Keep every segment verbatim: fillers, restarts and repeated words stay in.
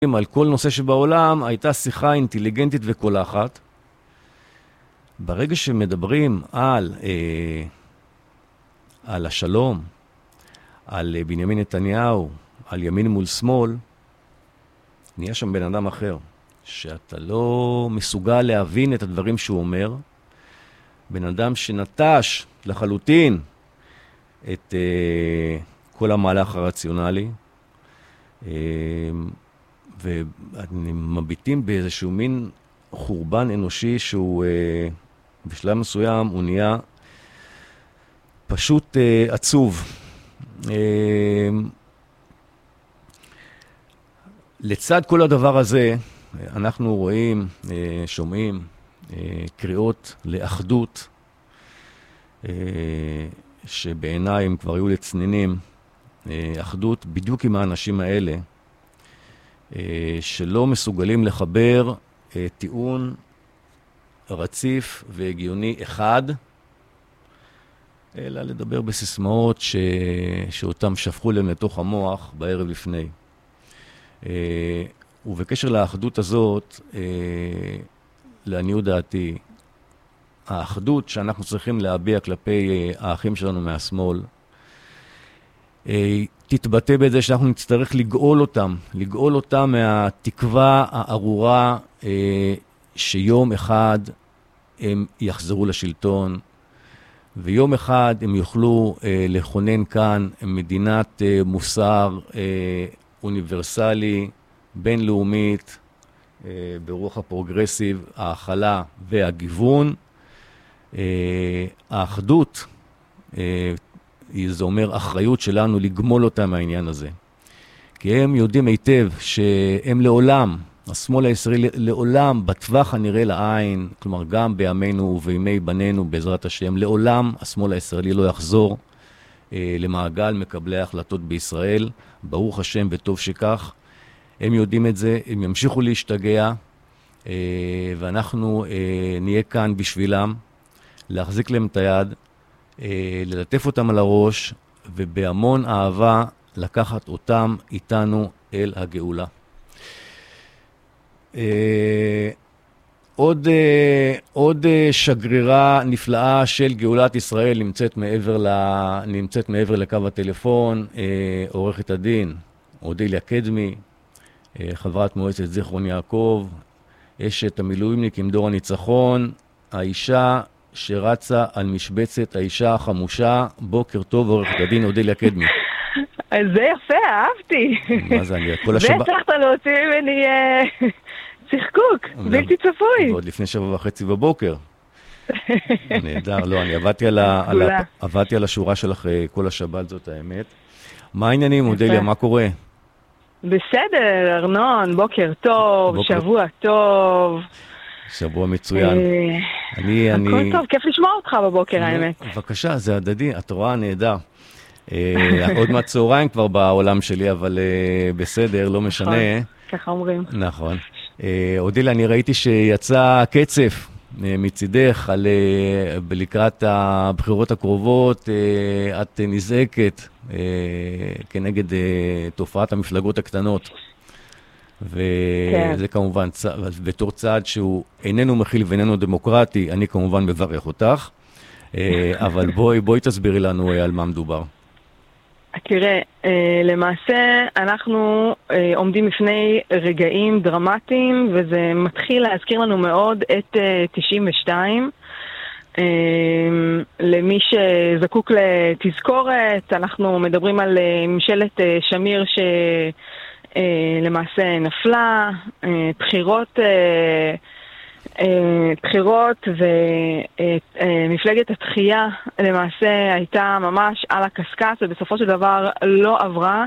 על כל נושא שבעולם, הייתה שיחה אינטליגנטית וקולחת. ברגע שמדברים על, אה, על השלום, על בנימין נתניהו, על ימין מול שמאל, נהיה שם בן אדם אחר, שאתה לא מסוגל להבין את הדברים שהוא אומר, בן אדם שנטש לחלוטין את אה, כל המהלך הרציונלי, אה, ומביטים באיזשהו מין חורבן אנושי שהוא אה, בשלב מסוים הוא נהיה פשוט אה, עצוב. אה, לצד כל הדבר הזה אנחנו רואים, אה, שומעים אה, קריאות לאחדות אה, שבעיניי הם כבר היו לצנינים, אה, אחדות בדיוק עם האנשים האלה שלא מסוגלים לחבר טיעון רציף והגיוני אחד, אלא לדבר בסיסמאות ש... שאותם שפכו להם לתוך המוח בערב לפני. ובקשר לאחדות הזאת, לעניות דעתי, האחדות שאנחנו צריכים להביע כלפי האחים שלנו מהשמאל, תתבטא בזה שאנחנו נצטרך לגאול אותם, לגאול אותם מהתקווה הארורה אה, שיום אחד הם יחזרו לשלטון, ויום אחד הם יוכלו אה, לכונן כאן מדינת אה, מוסר אה, אוניברסלי, בינלאומית, אה, ברוח הפרוגרסיב, ההכלה והגיוון. אה, האחדות, אה, זה אומר אחריות שלנו לגמול אותם מהעניין הזה. כי הם יודעים היטב שהם לעולם, השמאל הישראלי לעולם, בטווח הנראה לעין, כלומר גם בימינו ובימי בנינו בעזרת השם, לעולם השמאל הישראלי לא יחזור אה, למעגל מקבלי ההחלטות בישראל, ברוך השם וטוב שכך. הם יודעים את זה, הם ימשיכו להשתגע, אה, ואנחנו אה, נהיה כאן בשבילם, להחזיק להם את היד, ללטף אותם על הראש, ובהמון אהבה לקחת אותם איתנו אל הגאולה. עוד, עוד שגרירה נפלאה של גאולת ישראל נמצאת מעבר, ל, נמצאת מעבר לקו הטלפון, עורכת הדין אודליה קדמי, חברת מועצת זיכרון יעקב, אשת המילואימניק עם דור הניצחון, האישה שרצה על משבצת, האישה החמושה. בוקר טוב, עורכת הדין אודליה קדמי. זה יפה, אהבתי. מה זה, אני כל השבוע... והצלחת להוציא ממני צחקוק, בלתי צפוי. ועוד לפני שבע וחצי בבוקר. נהדר, לא, אני עבדתי על, ה... על, ה... עבדתי על השורה שלך כל השבת, זאת האמת. מה העניינים, אודליה, מה קורה? בסדר, ארנון, בוקר טוב, בוקר... שבוע טוב. שבוע מצוין. אני, הכל אני... טוב, כיף לשמוע אותך בבוקר, האמת. בבקשה, זה הדדי, את רואה נהדר. עוד מהצהריים כבר בעולם שלי, אבל בסדר, לא משנה. ככה אומרים. נכון. אודליה, אני ראיתי שיצא קצף מצידך על לקראת הבחירות הקרובות, את נזעקת כנגד תופעת המפלגות הקטנות. וזה כמובן, בתור צעד שהוא איננו מכיל ואיננו דמוקרטי, אני כמובן מברך אותך, אבל בואי, בואי תסבירי לנו על מה מדובר. תראה, למעשה אנחנו עומדים לפני רגעים דרמטיים, וזה מתחיל להזכיר לנו מאוד את תשעים ושתיים. למי שזקוק לתזכורת, אנחנו מדברים על ממשלת שמיר ש... למעשה נפלה, בחירות, בחירות ומפלגת התחייה למעשה הייתה ממש על הקסקס, ובסופו של דבר לא עברה.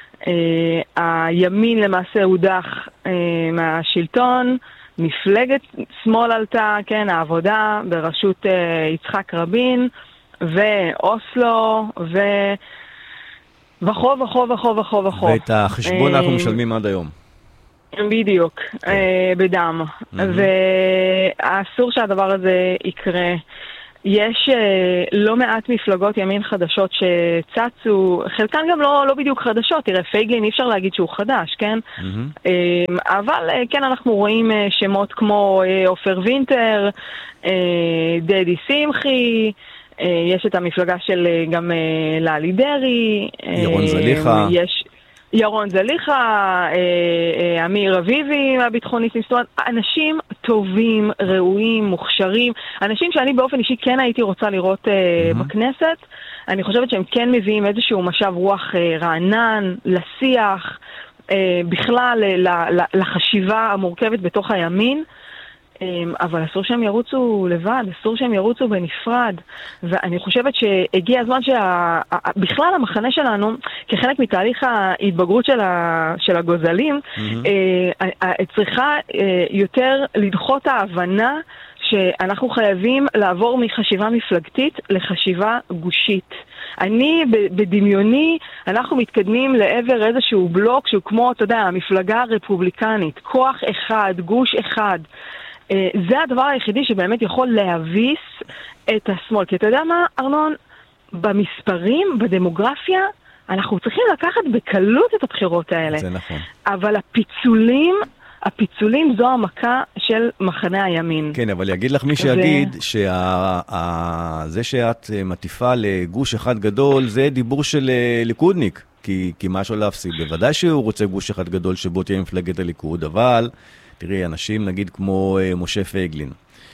הימין למעשה הודח מהשלטון, מפלגת שמאל עלתה, כן, העבודה בראשות יצחק רבין, ואוסלו, ו... וכו וכו וכו וכו וכו. ואת החשבון אנחנו משלמים עד היום. בדיוק, בדם. ואסור שהדבר הזה יקרה. יש אה, לא מעט מפלגות ימין חדשות שצצו, חלקן גם לא, לא בדיוק חדשות, תראה, פייגלין אי אפשר להגיד שהוא חדש, כן? Mm-hmm. אה, אבל אה, כן, אנחנו רואים אה, שמות כמו אה, אופר וינטר, אה, דדי שמחי, אה, יש את המפלגה של אה, גם אה, לאלי דרי, ירון זליחה. יש... ירון זליחה, אמיר אביבי מהביטחוניסטים, זאת אומרת, אנשים טובים, ראויים, מוכשרים, אנשים שאני באופן אישי כן הייתי רוצה לראות mm-hmm. בכנסת, אני חושבת שהם כן מביאים איזשהו משב רוח רענן, לשיח, בכלל לחשיבה המורכבת בתוך הימין, אבל אסור שהם ירוצו לבד, אסור שהם ירוצו בנפרד, ואני חושבת שהגיע הזמן שבכלל המחנה שלנו, כחלק מתהליך ההתבגרות של, ה... של הגוזלים, mm-hmm. צריכה יותר לדחות ההבנה שאנחנו חייבים לעבור מחשיבה מפלגתית לחשיבה גושית. אני בדמיוני, אנחנו מתקדמים לעבר איזשהו בלוק שהוא כמו, אתה יודע, המפלגה הרפובליקנית, כוח אחד, גוש אחד. זה הדבר היחידי שבאמת יכול להביס את השמאל. כי אתה יודע מה, ארנון? במספרים, בדמוגרפיה, אנחנו צריכים לקחת בקלות את הבחירות האלה. זה נכון. אבל הפיצולים, הפיצולים זו המכה של מחנה הימין. כן, אבל יגיד לך מי שיגיד שזה שאת מטיפה לגוש אחד גדול, זה דיבור של ליכודניק. כי, כי משהו להפסיד. בוודאי שהוא רוצה גוש אחד גדול שבו תהיה מפלגת הליכוד, אבל... תראי, אנשים נגיד כמו אה, משה פייגלין,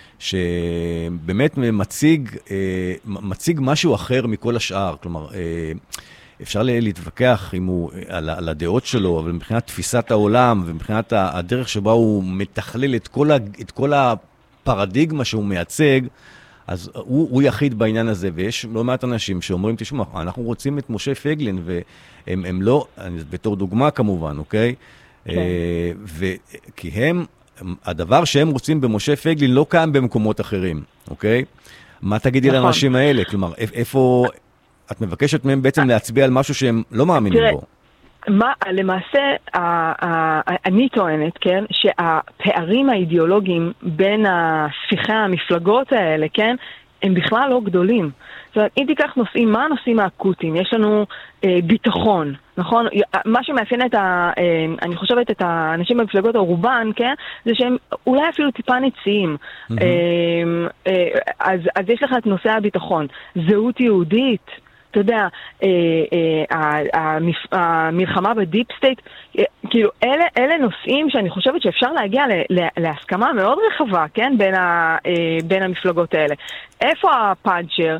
שבאמת מציג, אה, מציג משהו אחר מכל השאר, כלומר, אה, אפשר להתווכח עם הוא, על, על הדעות שלו, אבל מבחינת תפיסת העולם, ומבחינת הדרך שבה הוא מתכלל את כל, ה, את כל הפרדיגמה שהוא מייצג, אז הוא, הוא יחיד בעניין הזה, ויש לא מעט אנשים שאומרים, תשמע, אנחנו רוצים את משה פייגלין, והם הם לא, בתור דוגמה כמובן, אוקיי? כן. ו... כי הם, הדבר שהם רוצים במשה פייגלין לא קיים במקומות אחרים, אוקיי? מה תגידי נכון. לאנשים האלה? כלומר, איפה, את מבקשת מהם בעצם להצביע על משהו שהם לא מאמינים תראה, בו? מה, למעשה, ה, ה, אני טוענת, כן, שהפערים האידיאולוגיים בין הספיחי המפלגות האלה, כן, הם בכלל לא גדולים. זאת אומרת, אם תיקח נושאים, מה הנושאים האקוטיים? יש לנו אה, ביטחון, נכון? מה שמאפיין את ה... אה, אני חושבת את האנשים במפלגות הרובן, כן? זה שהם אולי אפילו טיפה ניציים. Mm-hmm. אה, אה, אז, אז יש לך את נושא הביטחון. זהות יהודית, אתה יודע, אה, אה, המפ... המלחמה בדיפ סטייט, אה, כאילו, אלה, אלה נושאים שאני חושבת שאפשר להגיע ל, ל, להסכמה מאוד רחבה, כן? בין, ה, אה, בין המפלגות האלה. איפה הפאנצ'ר?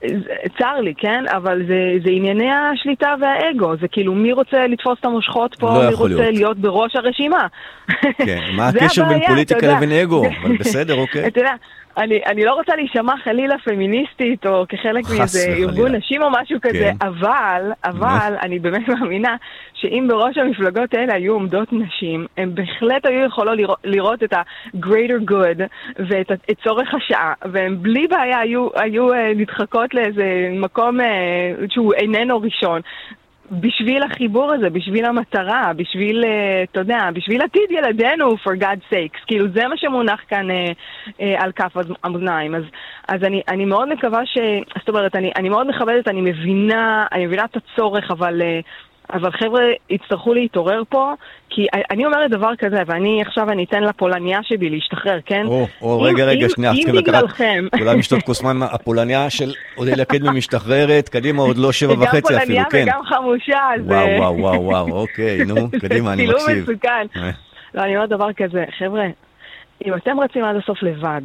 צר לי, כן? אבל זה, זה ענייני השליטה והאגו. זה כאילו, מי רוצה לתפוס את המושכות פה? לא מי רוצה להיות. להיות בראש הרשימה? כן, מה הקשר בין פוליטיקה לבין אגו? אבל בסדר, אוקיי. אתה יודע, אני, אני לא רוצה להישמע חלילה פמיניסטית או כחלק מאיזה ארגון נשים או משהו כזה, כן. אבל, אבל אני באמת מאמינה שאם בראש המפלגות האלה היו עומדות נשים, הן בהחלט היו יכולות לראות, לראות את ה-greater good ואת את צורך השעה, והן בלי בעיה היו, היו uh, נדחקות לאיזה מקום uh, שהוא איננו ראשון. בשביל החיבור הזה, בשביל המטרה, בשביל, אתה יודע, בשביל עתיד ילדינו, for God's sakes. כאילו, זה מה שמונח כאן אה, אה, על כף המאזניים. אז, אז אני, אני מאוד מקווה ש... זאת אומרת, אני, אני מאוד מכבדת, אני מבינה, אני מבינה את הצורך, אבל... אה, אבל חבר'ה יצטרכו להתעורר פה, כי אני אומרת דבר כזה, ואני עכשיו אני אתן לפולניה שבי להשתחרר, כן? או, או, רגע, רגע, שנייה, צריכים לקחת, כולם משתות כוסמן, הפולניה של אודליה קדמי משתחררת, קדימה, עוד לא שבע וחצי אפילו, כן. וגם פולניה וגם חמושה, אז... וואו, וואו, וואו, וואו, אוקיי, נו, קדימה, אני מקשיב. צילום מסוכן. לא, אני אומר דבר כזה, חבר'ה, אם אתם רצים עד הסוף לבד,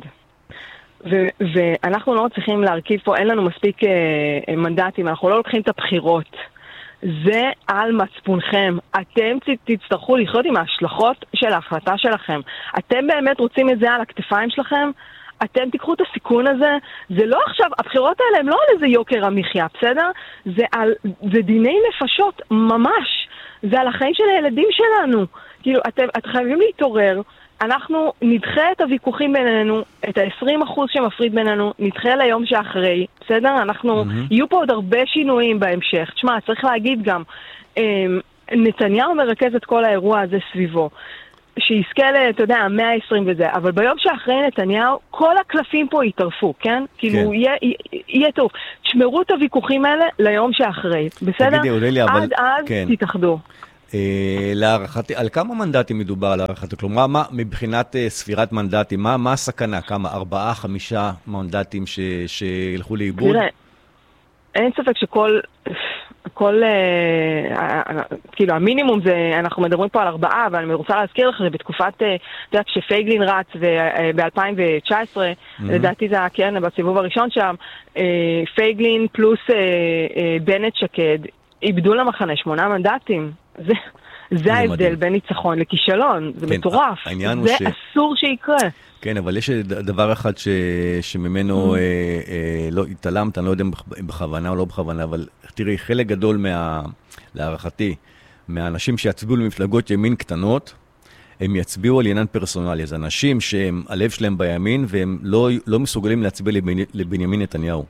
ואנחנו לא צריכים להרכיב פה, אין לנו מספיק מנדטים, אנחנו לא לוקחים את הבחירות, זה על מצפונכם. אתם תצטרכו לחיות עם ההשלכות של ההחלטה שלכם. אתם באמת רוצים את זה על הכתפיים שלכם? אתם תיקחו את הסיכון הזה. זה לא עכשיו, הבחירות האלה הם לא על איזה יוקר המחיה, בסדר? זה על, זה דיני נפשות, ממש. זה על החיים של הילדים שלנו. כאילו, אתם, אתם חייבים להתעורר. אנחנו נדחה את הוויכוחים בינינו, את ה-עשרים אחוז שמפריד בינינו, נדחה ליום שאחרי, בסדר? אנחנו, mm-hmm. יהיו פה עוד הרבה שינויים בהמשך. תשמע, צריך להגיד גם, נתניהו מרכז את כל האירוע הזה סביבו. שיזכה, אתה יודע, מאה ועשרים וזה, אבל ביום שאחרי נתניהו, כל הקלפים פה יתערפו, כן? כאילו, יהיה, יהיה טוב. תשמרו את הוויכוחים האלה ליום שאחרי, בסדר? תגידי, אודליה, אבל... עד אז תתאחדו. להערכתי, על כמה מנדטים מדובר להערכתי? כלומר, מה מבחינת ספירת מנדטים, מה, מה הסכנה? כמה? ארבעה, חמישה מנדטים ש, שילכו לאיבוד? תראה, אין ספק שכל, כל, כאילו, המינימום זה, אנחנו מדברים פה על ארבעה, אבל אני רוצה להזכיר לך שבתקופת, אתה יודע, כשפייגלין רץ ב-אלפיים תשע עשרה, לדעתי זה, כן, בסיבוב הראשון שם, פייגלין פלוס בנט שקד, איבדו למחנה שמונה מנדטים. זה, זה ההבדל בין ניצחון לכישלון, זה מטורף, זה אסור שיקרה. כן, אבל יש דבר אחד שממנו לא התעלמת, אני לא יודע אם בכוונה או לא בכוונה, אבל תראי, חלק גדול להערכתי, מהאנשים שיצביעו למפלגות ימין קטנות, הם יצביעו על עניין פרסונלי. אז אנשים שהלב שלהם בימין, והם לא מסוגלים להצביע לבנימין נתניהו.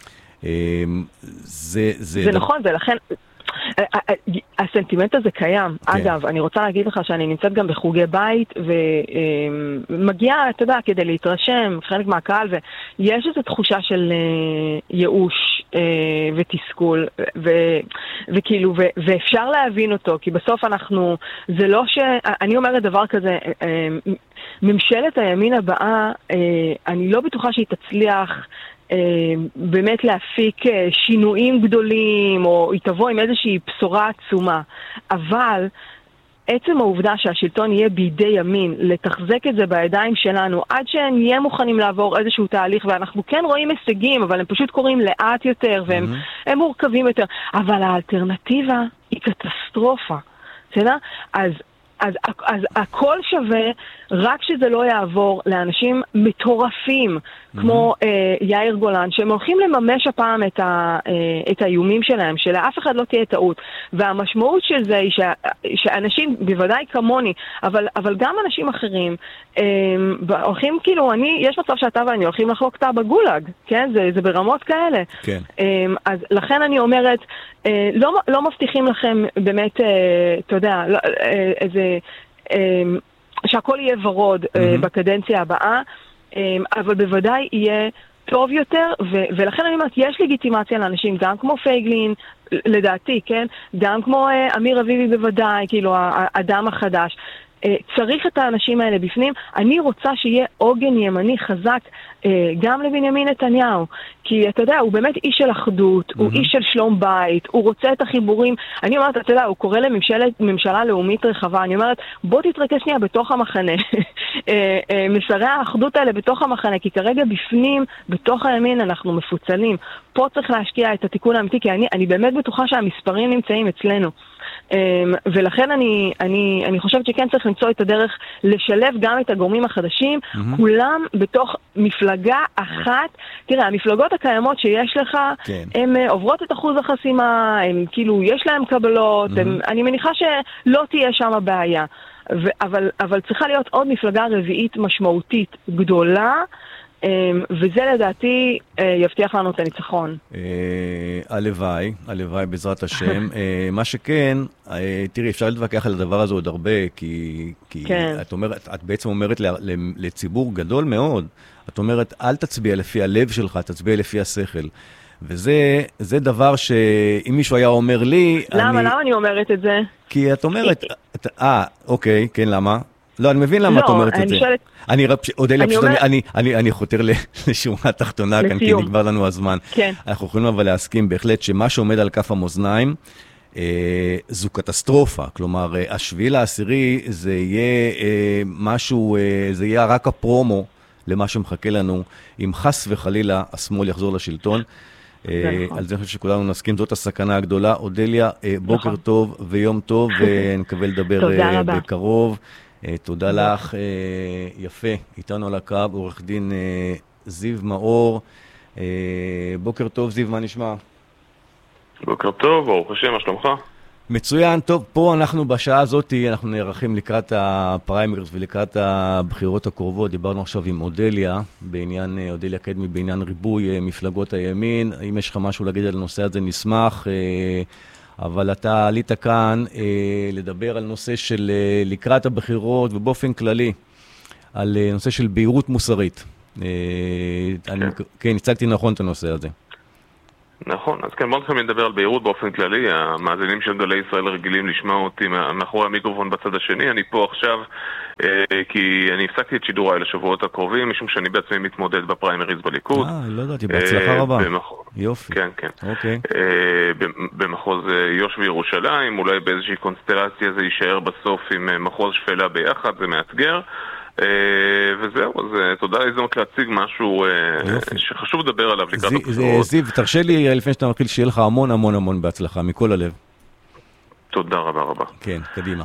זה נכון, ולכן... הסנטימנט הזה קיים. אגב, אני רוצה להגיד לך שאני נמצאת גם בחוגי בית ומגיעה, אתה יודע, כדי להתרשם חלק מהקהל, ויש איזו תחושה של ייאוש ותסכול, וכאילו, ואפשר להבין אותו, כי בסוף אנחנו, זה לא ש... אני אומרת דבר כזה, ממשלת הימין הבאה, אני לא בטוחה שהיא תצליח באמת להפיק שינויים גדולים, או היא תבוא עם איזושהי בשורה עצומה. אבל עצם העובדה שהשלטון יהיה בידי ימין, לתחזק את זה בידיים שלנו, עד שנהיה מוכנים לעבור איזשהו תהליך, ואנחנו כן רואים הישגים, אבל הם פשוט קוראים לאט יותר, והם mm-hmm. הם מורכבים יותר. אבל האלטרנטיבה היא קטסטרופה. בסדר? אז אז, אז הכל שווה, רק שזה לא יעבור לאנשים מטורפים, mm-hmm. כמו אה, יאיר גולן, שהם הולכים לממש הפעם את, ה, אה, את האיומים שלהם, שלאף אחד לא תהיה טעות. והמשמעות של זה היא שה, שאנשים, בוודאי כמוני, אבל, אבל גם אנשים אחרים, אה, הולכים כאילו, אני, יש מצב שאתה ואני הולכים לחלוק אתה בגולג, כן? זה, זה ברמות כאלה. כן. אה, אז לכן אני אומרת, אה, לא, לא מבטיחים לכם באמת, אה, אתה יודע, לא, אה, איזה... שהכל יהיה ורוד mm-hmm. בקדנציה הבאה, אבל בוודאי יהיה טוב יותר, ו- ולכן אני אומרת, יש לגיטימציה לאנשים, גם כמו פייגלין, לדעתי, כן? גם כמו אמיר אביבי בוודאי, כאילו האדם החדש. צריך את האנשים האלה בפנים. אני רוצה שיהיה עוגן ימני חזק גם לבנימין נתניהו, כי אתה יודע, הוא באמת איש של אחדות, mm-hmm. הוא איש של שלום בית, הוא רוצה את החיבורים. אני אומרת, אתה יודע, הוא קורא לממשלה לאומית רחבה, אני אומרת, בוא תתרכז שנייה בתוך המחנה, מסרי האחדות האלה בתוך המחנה, כי כרגע בפנים, בתוך הימין אנחנו מפוצלים. פה צריך להשקיע את התיקון האמיתי, כי אני, אני באמת בטוחה שהמספרים נמצאים אצלנו. ולכן אני, אני, אני חושבת שכן צריך למצוא את הדרך לשלב גם את הגורמים החדשים, mm-hmm. כולם בתוך מפלגה אחת. תראה, המפלגות הקיימות שיש לך, כן. הן עוברות את אחוז החסימה, הן כאילו, יש להם קבלות, mm-hmm. הם, אני מניחה שלא תהיה שם הבעיה. ו, אבל, אבל צריכה להיות עוד מפלגה רביעית משמעותית גדולה, וזה לדעתי יבטיח לנו את הניצחון. הלוואי, הלוואי בעזרת השם. מה שכן, תראי, אפשר להתווכח על הדבר הזה עוד הרבה, כי את בעצם אומרת לציבור גדול מאוד, את אומרת, אל תצביע לפי הלב שלך, תצביע לפי השכל. וזה דבר שאם מישהו היה אומר לי... למה? למה אני אומרת את זה? כי את אומרת... אה, אוקיי, כן, למה? לא, אני מבין למה את אומרת את זה. אני אודליה, פשוט אני חותר לשורה תחתונה כאן, כי נגבר לנו הזמן. אנחנו יכולים אבל להסכים בהחלט שמה שעומד על כף המאזניים זו קטסטרופה. כלומר, השביעי לעשירי זה יהיה משהו, זה יהיה רק הפרומו למה שמחכה לנו, אם חס וחלילה השמאל יחזור לשלטון. על זה אני חושב שכולנו נסכים, זאת הסכנה הגדולה. אודליה, בוקר טוב ויום טוב, ונקווה לדבר בקרוב. תודה לך, יפה, איתנו על הקו, עורך דין זיו מאור. בוקר טוב זיו, מה נשמע? בוקר טוב, ברוך השם, מה שלומך? מצוין, טוב, פה אנחנו בשעה הזאת, אנחנו נערכים לקראת הפריימריז ולקראת הבחירות הקרובות. דיברנו עכשיו עם אודליה, בעניין, אודליה קדמי, בעניין ריבוי מפלגות הימין. אם יש לך משהו להגיד על הנושא הזה, נשמח. אבל אתה עלית כאן אה, לדבר על נושא של אה, לקראת הבחירות ובאופן כללי, על אה, נושא של בהירות מוסרית. אה, כן. אני, כן, הצגתי נכון את הנושא הזה. נכון, אז כן, בוא נתחיל לדבר על בהירות באופן כללי. המאזינים של גלי ישראל רגילים לשמוע אותי מאחורי המיקרופון בצד השני. אני פה עכשיו אה, כי אני הפסקתי את שידוריי לשבועות הקרובים, משום שאני בעצמי מתמודד בפריימריז בליכוד. אה, לא יודעתי, בהצלחה רבה. במח... יופי. כן, כן. אוקיי. אה, במחוז יו"ש וירושלים, אולי באיזושהי קונסטלציה זה יישאר בסוף עם מחוז שפלה ביחד, זה מאתגר. וזהו, אז תודה להזדמנות להציג משהו שחשוב לדבר עליו לקראת הבחירות. זיו, תרשה לי לפני שאתה מתחיל שיהיה לך המון המון המון בהצלחה, מכל הלב. תודה רבה רבה. כן, קדימה.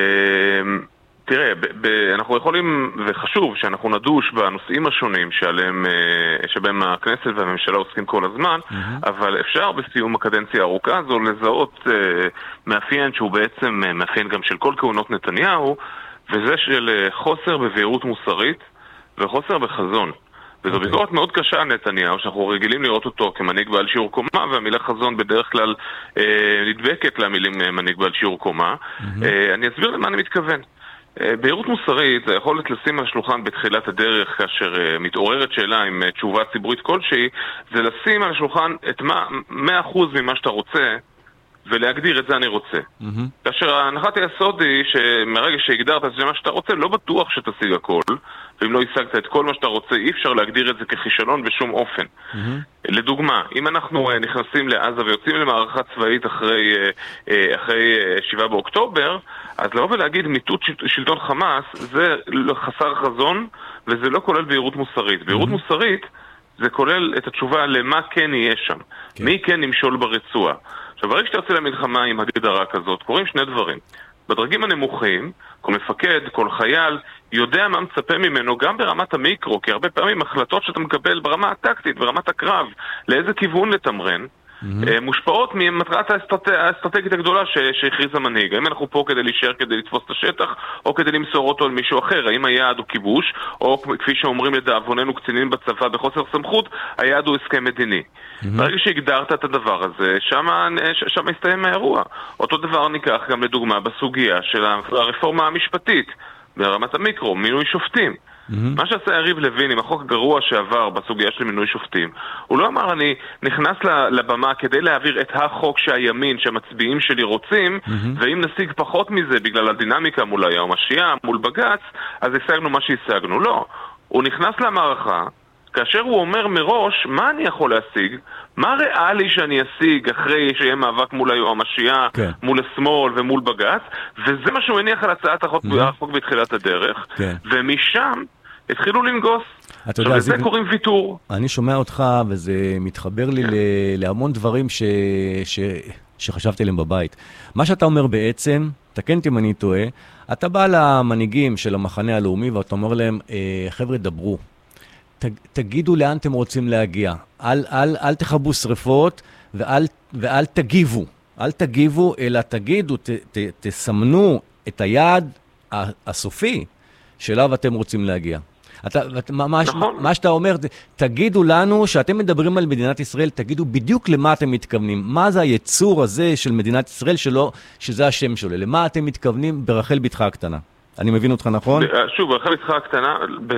תראה, אנחנו יכולים, וחשוב שאנחנו נדוש בנושאים השונים שעליהם, שבהם הכנסת והממשלה עוסקים כל הזמן, אבל אפשר בסיום הקדנציה הארוכה הזו לזהות מאפיין שהוא בעצם מאפיין גם של כל כהונות נתניהו, וזה של חוסר בבהירות מוסרית וחוסר בחזון. וזו ביקורת מאוד קשה על נתניהו, שאנחנו רגילים לראות אותו כמנהיג בעל שיעור קומה, והמילה חזון בדרך כלל אה, נדבקת למילים מנהיג בעל שיעור קומה. אה, אני אסביר למה אני מתכוון. אה, בהירות מוסרית זה יכולת לשים על השולחן בתחילת הדרך, כאשר אה, מתעוררת שאלה עם אה, תשובה ציבורית כלשהי, זה לשים על השולחן את מה, מאה אחוז ממה שאתה רוצה, ולהגדיר את זה אני רוצה. Mm-hmm. כאשר הנחת היסוד היא שמרגע שהגדרת את זה מה שאתה רוצה, לא בטוח שתשיג הכל, ואם לא השגת את כל מה שאתה רוצה, אי אפשר להגדיר את זה ככישלון בשום אופן. Mm-hmm. לדוגמה, אם אנחנו uh, נכנסים לעזה ויוצאים למערכה צבאית אחרי, uh, uh, אחרי uh, שבעה באוקטובר, אז לבוא ולהגיד מיטוט של, שלטון חמאס, זה חסר חזון, וזה לא כולל בהירות מוסרית. Mm-hmm. בהירות מוסרית זה כולל את התשובה למה כן יהיה שם. Okay. מי כן נמשול ברצועה. עכשיו, ברגע שאתה יוצא למלחמה עם הגדרה כזאת, קוראים שני דברים. בדרגים הנמוכים, כל מפקד, כל חייל, יודע מה מצפה ממנו גם ברמת המיקרו, כי הרבה פעמים החלטות שאתה מקבל ברמה הטקטית, ברמת הקרב, לאיזה כיוון לתמרן, mm-hmm. מושפעות ממטרת האסטרט... האסטרטגית הגדולה שהכריז המנהיג. האם אנחנו פה כדי להישאר, כדי לתפוס את השטח, או כדי למסור אותו למישהו אחר? האם היעד הוא כיבוש, או כפי שאומרים לדאבוננו קצינים בצבא בחוסר סמכות, היעד הוא הסכם מדיני. Mm-hmm. ברגע שהגדרת את הדבר הזה, שמה, שמה הסתיים האירוע. אותו דבר ניקח גם לדוגמה בסוגיה של הרפורמה המשפטית, ברמת המיקרו, מינוי שופטים. Mm-hmm. מה שעשה יריב לוין עם החוק הגרוע שעבר בסוגיה של מינוי שופטים, הוא לא אמר אני נכנס לבמה כדי להעביר את החוק שהימין, שהמצביעים שלי רוצים, mm-hmm. ואם נשיג פחות מזה בגלל הדינמיקה מול היום השיעה, מול בגץ, אז השגנו מה שהשגנו. לא, הוא נכנס למערכה כאשר הוא אומר מראש מה אני יכול להשיג, מה ריאלי שאני אשיג אחרי שיהיה מאבק מול היום השיעה, כן. מול השמאל ומול בגץ, וזה מה שהוא הניח על הצעת החוק, mm-hmm. החוק בתחילת הדרך, כן. ומשם התחילו לנגוס. אתה יודע, זה קוראים ויתור. אני שומע אותך וזה מתחבר לי כן. להמון דברים ש... ש... שחשבתי עליהם בבית. מה שאתה אומר בעצם, תקן אותי אם אני טועה, אתה בא למנהיגים של המחנה הלאומי ואתה אומר להם, חבר'ה דברו, תגידו לאן אתם רוצים להגיע. אל, אל, אל תחבו שריפות ואל, ואל תגיבו. אל תגיבו, אלא תגידו, ת, ת, תסמנו את היעד הסופי שאליו אתם רוצים להגיע. אתה, מה, נכון. מה שאתה אומר, תגידו לנו שאתם מדברים על מדינת ישראל, תגידו בדיוק למה אתם מתכוונים. מה זה היצור הזה של מדינת ישראל שלא, שזה השם שלו? למה אתם מתכוונים ברחל בתך הקטנה? אני מבין אותך נכון? שוב, ברחל בתך הקטנה,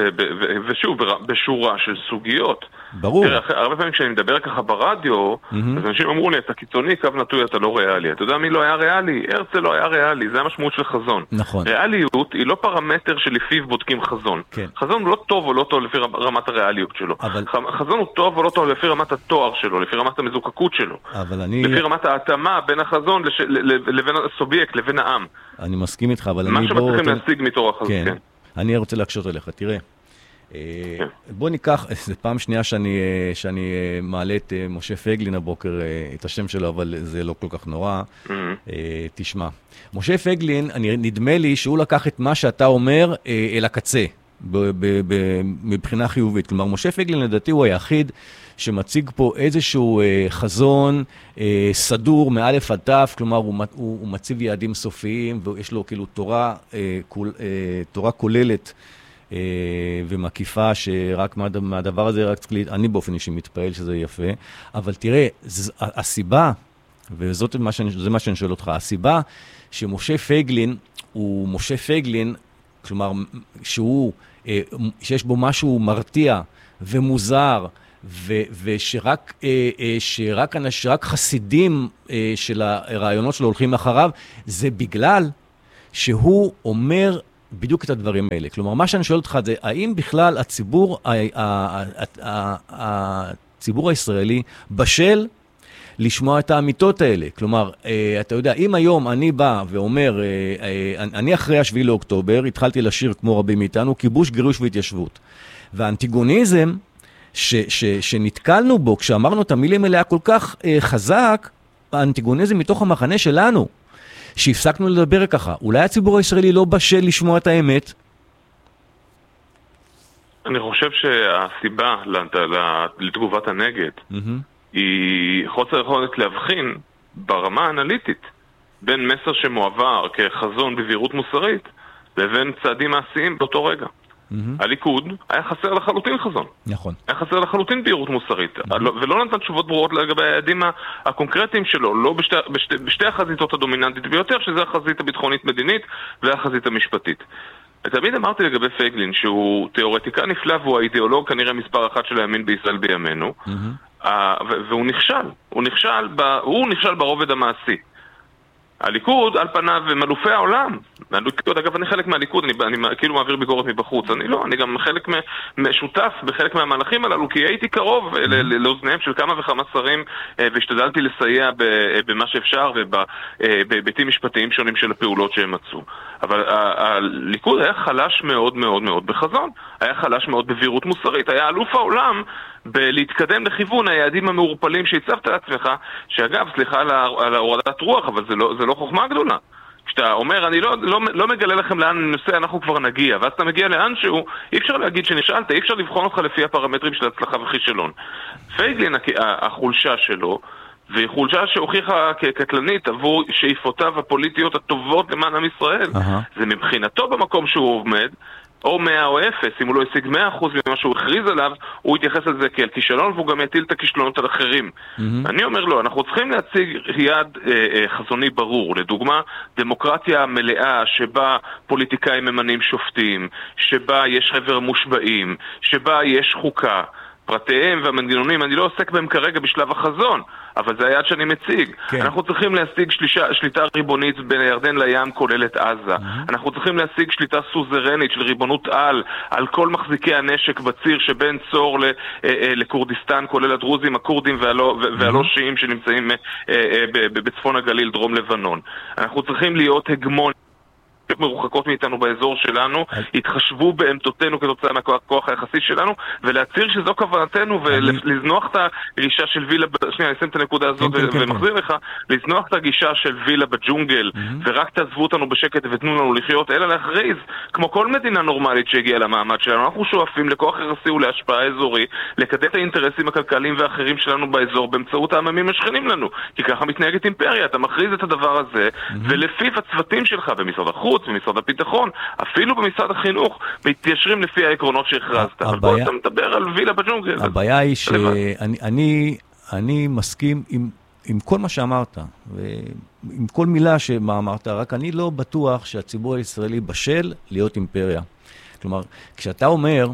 ושוב, בשורה של סוגיות. ברור. תראה, הרבה פעמים כשאני מדבר ככה ברדיו, אז אנשים אמרו לי, אתה קיצוני, קו נטוי, אתה לא ריאלי. אתה יודע מי לא היה ריאלי? הרצל לא היה ריאלי, זה המשמעות של חזון. נכון. ריאליות היא לא פרמטר שלפיו בודקים חזון. כן. חזון הוא לא טוב או לא טוב לפי רמת הריאליות שלו. אבל... חזון הוא טוב או לא טוב לפי רמת התואר שלו, לפי רמת המזוקקות שלו. אבל אני... לפי רמת ההתאמה בין החזון לש... לבין הסובייקט, לבין העם. אני מסכים איתך, אבל מה אני... מה שמצליחים להשיג מתור החזון, כן. כן. אני רוצה להקשות עליך, תראה. בוא ניקח, זו פעם שנייה שאני, שאני מעלה את משה פייגלין הבוקר, את השם שלו, אבל זה לא כל כך נורא. תשמע, משה פייגלין, אני, נדמה לי שהוא לקח את מה שאתה אומר אל הקצה, ב, ב, ב, מבחינה חיובית. כלומר, משה פייגלין לדעתי הוא היחיד שמציג פה איזשהו חזון סדור מאלף עד תף, כלומר הוא, הוא, הוא מציב יעדים סופיים, ויש לו כאילו תורה, תורה כוללת, ומקיפה שרק מהדבר הזה, רק אני באופן אישי מתפעל שזה יפה, אבל תראה, הסיבה וזה מה שאני, מה שאני שואל אותך. הסיבה שמשה פייגלין הוא משה פייגלין, כלומר, שהוא, שיש בו משהו מרתיע ומוזר, ו, ושרק, שרק, שרק חסידים של הרעיונות שלו הולכים אחריו, זה בגלל שהוא אומר בדיוק את הדברים האלה. כלומר, מה שאני שואל אותך זה, האם בכלל הציבור, הציבור הישראלי בשל לשמוע את האמיתות האלה? כלומר, אתה יודע, אם היום אני בא ואומר, אני אחרי השביעי לאוקטובר, התחלתי לשיר כמו רבים מאיתנו, כיבוש, גירוש והתיישבות. והאנטיגוניזם ש, ש, שנתקלנו בו, כשאמרנו את המילים האלה היה כל כך חזק, האנטיגוניזם מתוך המחנה שלנו, שהפסקנו לדבר ככה. אולי הציבור הישראלי לא בשל לשמוע את האמת? אני חושב שהסיבה לתגובת הנגד היא חוסר יכולת להבחין ברמה האנליטית בין מסר שמועבר כחזון בבהירות מוסרית לבין צעדים מעשיים באותו רגע. הליכוד היה חסר לחלוטין חזון. נכון. היה חסר לחלוטין בהירות מוסרית. ולא נתן תשובות ברורות לגבי היעדים הקונקרטיים שלו, לא בשתי, בשתי, בשתי החזיתות הדומיננטית ביותר, שזה החזית הביטחונית-מדינית והחזית המשפטית. תמיד אמרתי לגבי פייגלין שהוא תיאורטיקה נפלא והוא האידיאולוג כנראה מספר אחת של הימין בישראל בימינו, והוא נכשל. הוא נכשל, הוא נכשל ברובד המעשי. הליכוד על פניו ומלופי העולם, אגב אני חלק מהליכוד, אני, אני כאילו מעביר ביקורת מבחוץ, אני לא, אני גם חלק משותף בחלק מהמהלכים הללו, כי הייתי קרוב לאוזניהם של כמה וכמה שרים והשתדלתי לסייע במה שאפשר ובהיבטים משפטיים שונים של הפעולות שהם מצאו. אבל הליכוד היה חלש מאוד מאוד מאוד בחזון, היה חלש מאוד בבהירות מוסרית, היה אלוף העולם בלהתקדם לכיוון היעדים המעורפלים שהצבת לעצמך, שאגב, סליחה על ההורדת רוח, אבל זה לא, זה לא חוכמה גדולה. כשאתה אומר, אני לא, לא, לא מגלה לכם לאן נושא, אנחנו כבר נגיע, ואז אתה מגיע לאן שהוא, אי אפשר להגיד שנשאלת, אי אפשר לבחון אותך לפי הפרמטרים של הצלחה וחישלון. פייגלין, החולשה שלו, והיא חולשה שהוכיחה כקטלנית עבור שאיפותיו הפוליטיות הטובות למען עם ישראל. Uh-huh. זה מבחינתו במקום שהוא עומד, או מאה או אפס, אם הוא לא השיג מאה אחוז ממה שהוא הכריז עליו, הוא יתייחס על זה כאל כישלון, והוא גם יטיל את הכישלונות על אחרים. Mm-hmm. אני אומר לו, אנחנו צריכים להציג יעד אה, אה, חזוני ברור, לדוגמה, דמוקרטיה מלאה שבה פוליטיקאים ממנים שופטים, שבה יש חבר מושבעים, שבה יש חוקה, פרטיהם והמנגנונים, אני לא עוסק בהם כרגע בשלב החזון, אבל זה היעד שאני מציג. כן. אנחנו צריכים להשיג שלישה, שליטה ריבונית בין הירדן לים כולל את עזה. Mm-hmm. אנחנו צריכים להשיג שליטה סוזרנית של ריבונות על, על כל מחזיקי הנשק בציר שבין צור לקורדיסטן, כולל הדרוזים, הקורדים והלא, mm-hmm. והלא שיעים שנמצאים בצפון הגליל, דרום לבנון. אנחנו צריכים להיות הגמון מרוחקות מאיתנו באזור שלנו, התחשבו בעמדותינו כתוצאה מהכוח היחסי שלנו, ולהצהיר שזו כוונתנו, ולזנוח את הגישה של וילה, שנייה, אני אשים את הנקודה הזאת ומחזיר לך, לזנוח את הגישה של וילה בג'ונגל, ורק תעזבו אותנו בשקט ותנו לנו לחיות, אלא להכריז, כמו כל מדינה נורמלית שהגיעה למעמד שלנו, אנחנו שואפים לכוח יחסי ולהשפעה אזורי, לקדם את האינטרסים הכלכליים ואחרים שלנו באזור, באמצעות העממים השכנים לנו, כי ככה מתנהגת אימפריה, אתה מכריז את הדבר הזה, ולפיו הצוותים שלך במשרד החוץ, במשרד הביטחון, אפילו במשרד החינוך, מתיישרים לפי העקרונות שהכרזת. אבל פה אתה מדבר על וילה בג'ונגל. הבעיה היא שאני אני מסכים עם, עם כל מה שאמרת, ועם כל מילה שמה אמרת, רק אני לא בטוח שהציבור הישראלי בשל להיות אימפריה. כלומר, כשאתה אומר,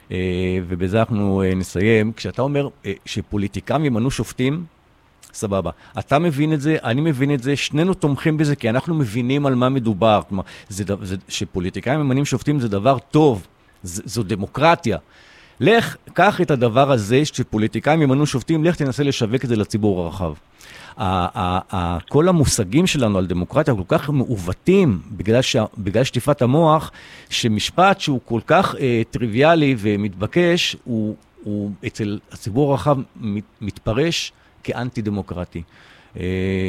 ובזה אנחנו נסיים, כשאתה אומר שפוליטיקאים ימנו שופטים, סבבה. אתה מבין את זה, אני מבין את זה, שנינו תומכים בזה, כי אנחנו מבינים על מה מדובר. כלומר, זה, זה, שפוליטיקאים ממנים שופטים זה דבר טוב, זה, זו דמוקרטיה. לך, קח את הדבר הזה, שפוליטיקאים ימנו שופטים, לך תנסה לשווק את זה לציבור הרחב. כל המושגים שלנו על דמוקרטיה כל כך מעוותים, בגלל, ש, בגלל שטיפת המוח, שמשפט שהוא כל כך אה, טריוויאלי ומתבקש, הוא, הוא אצל הציבור הרחב מת, מתפרש, כאנטי דמוקרטי. אני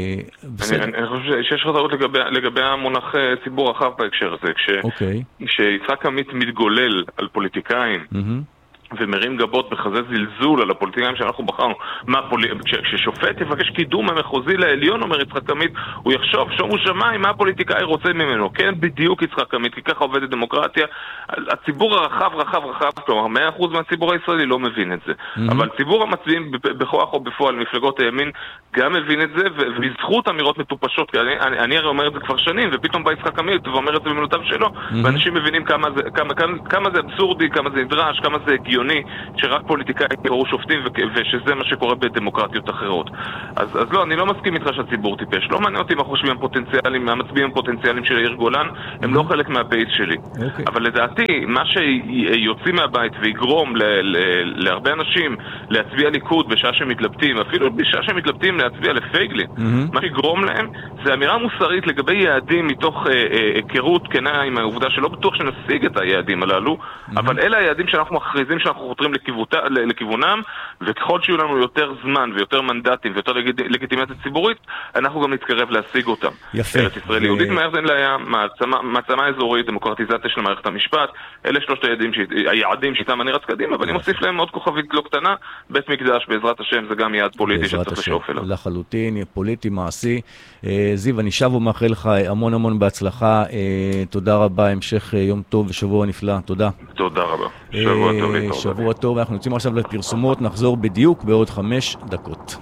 חושב שיש לך טעות לגבי המונח ציבור רחב בהקשר הזה. כשיצחק עמית מתגולל על פוליטיקאים ומרים גבות בכזה זלזול על הפוליטיקאים שאנחנו בחרנו. מה, פול... כש... כששופט יבקש קידום המחוזי לעליון, אומר יצחק עמית, הוא יחשוב, שומו שמיים, מה הפוליטיקאי רוצה ממנו. כן, בדיוק יצחק עמית, כי ככה עובדת דמוקרטיה. הציבור הרחב, רחב, רחב, כלומר, מאה אחוז מהציבור הישראלי לא מבין את זה. Mm-hmm. אבל ציבור המצביעים בכוח או בפועל, מפלגות הימין, גם מבין את זה, ובזכות אמירות מטופשות, כי אני, אני, אני הרי אומר את זה כבר שנים, ופתאום בא יצחק עמית ואומר את זה במילותיו שלו, mm-hmm. ואנשים מבינים כמה זה, כמה, כמה, כמה זה אבסורדי, כמה זה נדרש, כמה זה הגיוני, שרק פוליטיקאים קראו שופטים, ושזה מה שקורה בדמוקרטיות אחרות. אז, אז לא, אני לא מסכים איתך שהציבור טיפש. לא מעניין אותי מה חושבים הפוטנציאלים, המצביעים הפוטנציאליים של יאיר גולן, הם לא חלק מהבייס שלי. Okay. אבל לדעתי, מה שיוציא מהבית ויגרום ל, ל, להרבה אנשים להצביע ליכוד בשעה שמתלבטים, אפילו בשעה שמתלבטים להצביע לפייגלין, mm-hmm. מה שיגרום להם זה אמירה מוסרית לגבי יעדים מתוך היכרות כנה עם העובדה שלא בטוח שנשיג את היעדים הללו, mm-hmm. אבל אלה היעדים שאנחנו מכריזים שאנחנו חותרים לכיוותה, לכיוונם, וככל שיהיו לנו יותר זמן ויותר מנדטים ויותר לגיט, לגיטימציה ציבורית, אנחנו גם נתקרב להשיג אותם. יפה. ארץ ישראל יהודית מהר אין לה מעצמה, מעצמה אזורית, דמוקרטיזציה של מערכת המשפט, אלה שלושת היעדים, היעדים שאיתם אני רץ קדימה, ואני מוסיף להם עוד כוכבית לא קטנה, בית מקדש בעזרת השם זה גם יעד פוליטי שצריך לשאוף אליו. לחלוטין, פוליטי, מעשי. זיו, אני שב ומאחל לך המון המון בהצלחה, תודה רבה, המשך יום טוב ושבוע נפלא, תודה. תודה רבה. שבוע טוב להתראות. שבוע טוב, אנחנו יוצאים עכשיו לפרסומות, נחזור בדיוק בעוד חמש דקות.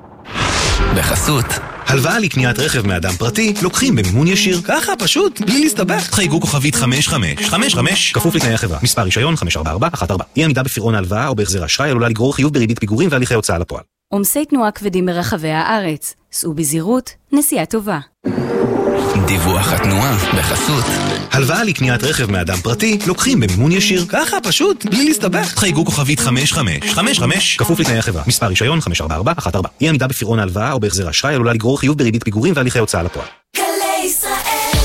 בחסות הלוואה לקניית רכב מאדם פרטי לוקחים במימון ישיר, ככה פשוט, בלי להסתבך. חייגו כוכבית חמש חמש חמש חמש כפוף לתנאי החברה. מספר רישיון חמש ארבע ארבע אחת ארבע. אי עמידה בפירעון ההלוואה או בהחזר אשראי עלולה לגרור חיוב בריבית פיגורים והליכי הוצאה לפועל. עומסי תנועה כבדים ברחבי הארץ. סעו בזהירות, נסיעה טובה. דיווח התנועה בחסות הלוואה לקניית רכב מאדם פרטי לוקחים במימון ישיר, ככה פשוט, בלי להסתבך. חייגו כוכבית חמש חמש חמש חמש כפוף לתנאי החברה. מספר רישיון חמש ארבע ארבע אחת ארבע. אי עמידה בפירעון ההלוואה או בהחזר אשראי עלולה לגרור חיוב בריבית פיגורים והליכי הוצאה לפועל. גלי ישראל.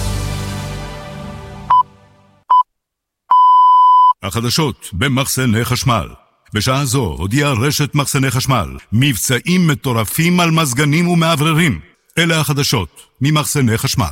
החדשות במחסני חשמל. בשעה זו הודיעה רשת מחסני חשמל מבצעים מטורפים על מזגנים ומעבררים. אלה החדשות ממחסני חשמל.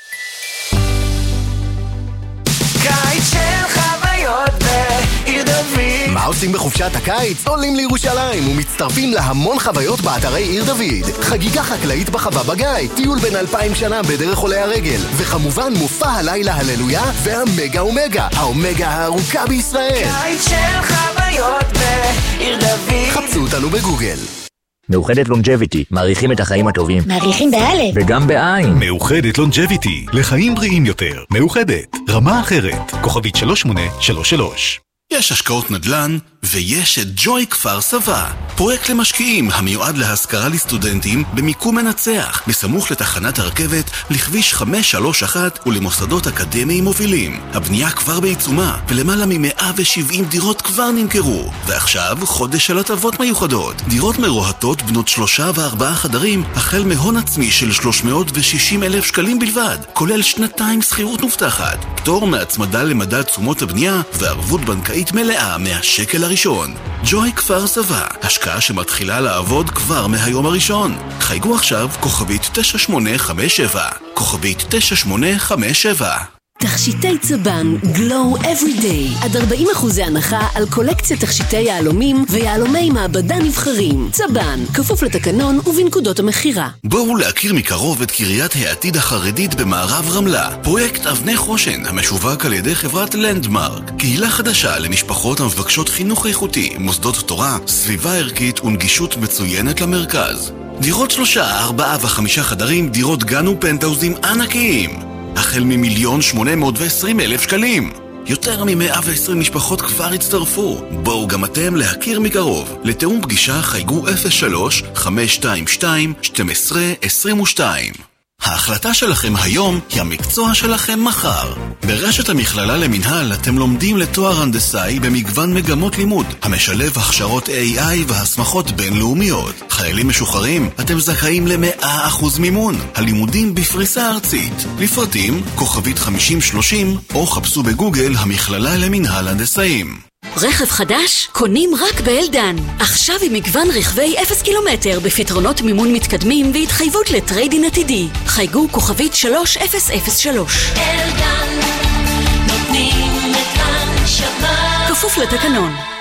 קיץ של חוויות בעיר דוד. מה עושים בחופשת הקיץ? עולים לירושלים ומצטרפים להמון חוויות באתרי עיר דוד. חגיגה חקלאית בחווה בגיא, טיול בין אלפיים שנה בדרך עולי הרגל, וכמובן מופע הלילה הללויה והמגה אומגה, האומגה הארוכה בישראל. קיץ של חוויות בעיר דוד. חפשו אותנו בגוגל. מאוחדת לונג'ביטי, מעריכים את החיים הטובים. מעריכים באלף. וגם בעין. מאוחדת לונג'ביטי, לחיים בריאים יותר. מאוחדת, רמה אחרת. כוכבית שלוש שמונה שלוש שלוש. יש השקעות נדל"ן ויש את ג'וי כפר סבא, פרויקט למשקיעים המיועד להשכרה לסטודנטים במיקום מנצח, בסמוך לתחנת הרכבת, לכביש חמש שלוש אחת ולמוסדות אקדמיים מובילים. הבנייה כבר בעיצומה ולמעלה מ-מאה ושבעים דירות כבר נמכרו, ועכשיו חודש של הטבות מיוחדות. דירות מרוהטות בנות שלושה וארבעה חדרים החל מהון עצמי של שלוש מאות ושישים אלף שקלים בלבד, כולל שנתיים שכירות מובטחת, פטור מהצמדה למדד תשומות הבנייה וערבות בנקאית מלאה מהשקל הראשון. ג'וי כפר סבא, השקעה שמתחילה לעבוד כבר מהיום הראשון. חייגו עכשיו כוכבית תשע שמונה חמש שבע, כוכבית תשע שמונה חמש שבע. תכשיטי צבן, Glow Every Day. עד ארבעים אחוז הנחה על קולקציית תכשיטי יהלומים ויהלומי מעבדה נבחרים. צבן, כפוף לתקנון ובנקודות המחירה. בואו להכיר מקרוב את קריית העתיד החרדית במערב רמלה. פרויקט אבני חושן, המשווק על ידי חברת לנדמרק. קהילה חדשה למשפחות המבקשות חינוך איכותי, מוסדות תורה, סביבה ערכית ונגישות מצוינת למרכז. דירות שלושה, ארבעה וחמישה חדרים, דירות גן ופנטאוזים ענקיים. החל ממיליון שמונה מאות ועשרים אלף שקלים. יותר מ-מאה ועשרים משפחות כבר הצטרפו. בואו גם אתם להכיר מקרוב. לתאום פגישה חייגו אפס שלוש חמש שתיים שתיים שתים עשרה עשרים ושתיים. ההחלטה שלכם היום היא המקצוע שלכם מחר. ברשת המכללה למנהל אתם לומדים לתואר הנדסאי במגוון מגמות לימוד, המשלב הכשרות איי איי והסמכות בינלאומיות. חיילים משוחררים, אתם זכאים ל-מאה אחוז מימון. הלימודים בפריסה ארצית. לפרטים, כוכבית חמישים שלושים, או חפשו בגוגל המכללה למנהל הנדסאים. רכב חדש? קונים רק באלדן. עכשיו עם מגוון רכבי אפס קילומטר בפתרונות מימון מתקדמים והתחייבות לטריידין עתידי. חייגו כוכבית שלוש אפס אפס שלוש. אלדן, נותנים את הנשמה. כפוף לתקנון.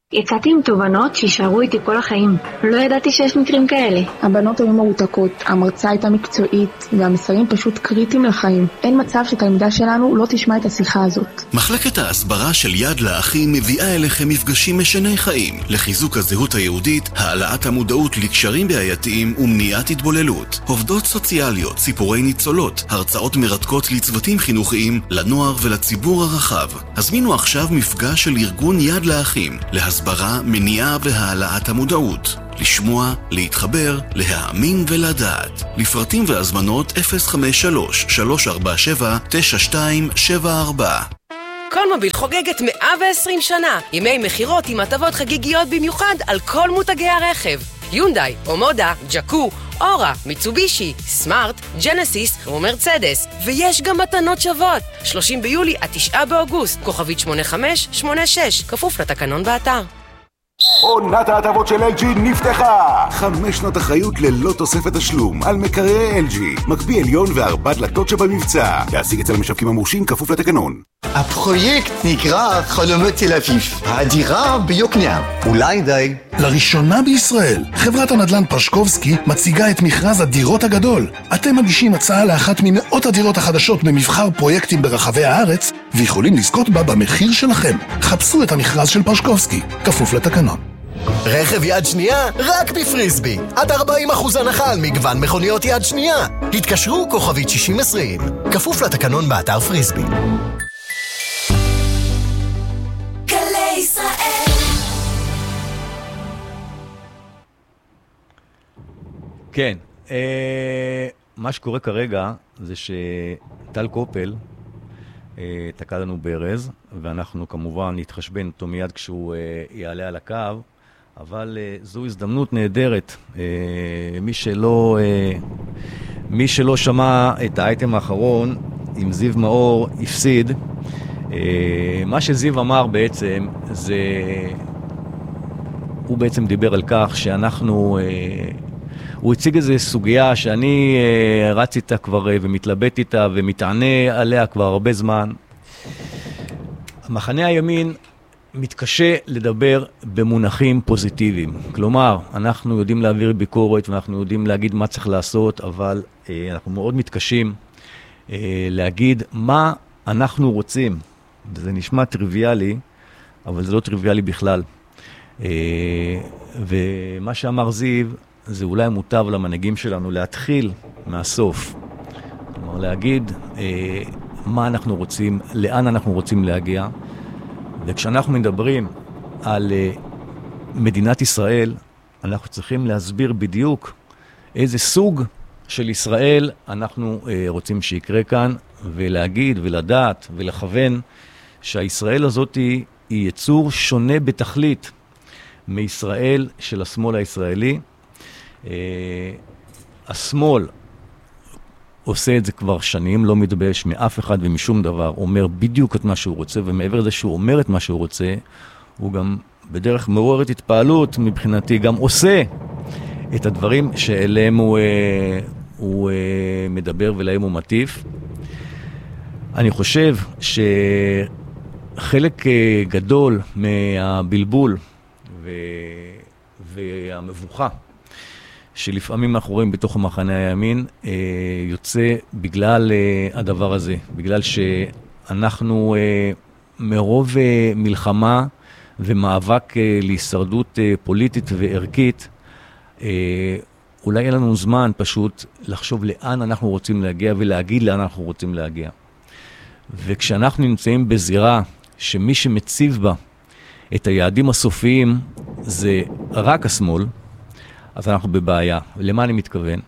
יצאתי עם תובנות שישארו איתי כל החיים. לא ידעתי שיש מקרים כאלה. הבנות היו מרותקות, המרצה הייתה מקצועית, והמסרים פשוט קריטיים לחיים. אין מצב שתלמידה שלנו לא תשמע את השיחה הזאת. מחלקת ההסברה של יד לאחים מביאה אליכם מפגשים משני חיים, לחיזוק הזהות היהודית, העלאת המודעות לקשרים בעייתיים ומניעת התבוללות. עובדות סוציאליות, סיפורי ניצולות, הרצאות מרתקות לצוותים חינוכיים, לנוער ולציבור הרחב. הזמינו עכשיו מפגש של ארגון יד לאחים, להסברה, מניעה והעלאת המודעות. לשמוע, להתחבר, להאמין ולדעת. לפרטים והזמנות אפס חמש שלוש שלוש ארבע שבע תשע שתיים שבע ארבע. קולמוביל חוגגת מאה ועשרים שנה. ימי מחירות עם הטבות חגיגיות במיוחד על כל מותגי הרכב. יונדאי, אומודה, ג'קו, אורה, מיצובישי, סמארט, ג'נסיס ומרצדס. ויש גם מתנות שוות. שלושים ביולי עד תשעה באוגוסט. כוכבית שמונה חמש שמונה שש. כפוף לתקנון באתר. עונת ההטבות של אל ג'י נפתחה! חמש שנות אחריות ללא תוספת תשלום על מקררי אל ג'י, מקפיא עליון וארבע דלתות שבמבצע. להשיג אצל המשווקים המורשים כפוף לתקנון. הפרויקט נקרא חלומות תל אביב, הדירה ביוקנעם. אולי די. לראשונה בישראל, חברת הנדל"ן פרשקובסקי מציגה את מכרז הדירות הגדול. אתם מגישים הצעה לאחת ממאות הדירות החדשות במבחר פרויקטים ברחבי הארץ, ויכולים לזכות בה במחיר שלכם. חפשו את המכרז של פרשקובסקי, כפוף לתקנון. רכב יד שנייה רק בפריסבי. עד ארבעים אחוז הנחה על מגוון מכוניות יד שנייה. התקשרו כוכבית שישים עשרים. כפוף לתקנון באתר פריסבי. גלי ישראל. כן, אה, מה שקורה כרגע זה שטל קופל אה, תקע לנו ברז, ואנחנו כמובן נתחשבן אותו מיד כשהוא אה, יעלה על הקו, אבל אה, זו הזדמנות נהדרת. אה, מי שלא, אה, מי שלא שמע את האייטם האחרון עם זיו מאור הפסיד. אה, מה שזיו אמר בעצם זה, הוא בעצם דיבר על כך שאנחנו, אה, הוא הציג איזו סוגיה שאני אה, רץ איתה כבר אה, ומתלבט איתה ומתענה עליה כבר הרבה זמן. מחנה הימין מתקשה לדבר במונחים פוזיטיביים. כלומר, אנחנו יודעים להעביר ביקורת ואנחנו יודעים להגיד מה צריך לעשות, אבל אה, אנחנו מאוד מתקשים אה, להגיד מה אנחנו רוצים. זה נשמע טריוויאלי, אבל זה לא טריוויאלי בכלל. אה, ומה שאמר זיו, זה אולי מוטב למנהיגים שלנו להתחיל מהסוף. כלומר, להגיד אה, מה אנחנו רוצים, לאן אנחנו רוצים להגיע. וכשאנחנו מדברים על אה, מדינת ישראל, אנחנו צריכים להסביר בדיוק איזה סוג של ישראל אנחנו אה, רוצים שיקרה כאן, ולהגיד ולדעת ולכוון שהישראל הזאת היא, היא יצור שונה בתכלית מישראל של השמאל הישראלי. Uh, השמאל עושה את זה כבר שנים, לא מתבייש מאף אחד ומשום דבר, אומר בדיוק את מה שהוא רוצה, ומעבר לזה שהוא אומר את מה שהוא רוצה, הוא גם בדרך מעוררת התפעלות מבחינתי, גם עושה את הדברים שאליהם הוא, uh, הוא uh, מדבר ולהם הוא מטיף. אני חושב שחלק uh, גדול מהבלבול ו... והמבוכה שלפעמים אנחנו רואים בתוך המחנה הימין, אה, יוצא בגלל אה, הדבר הזה, בגלל שאנחנו אה, מרוב אה, מלחמה ומאבק אה, להישרדות אה, פוליטית וערכית, אה, אולי אין לנו זמן פשוט לחשוב לאן אנחנו רוצים להגיע ולהגיד לאן אנחנו רוצים להגיע. וכשאנחנו נמצאים בזירה שמי שמציב בה את היעדים הסופיים זה רק השמאל, אז אנחנו בבעיה. ולמה אני מתכוון?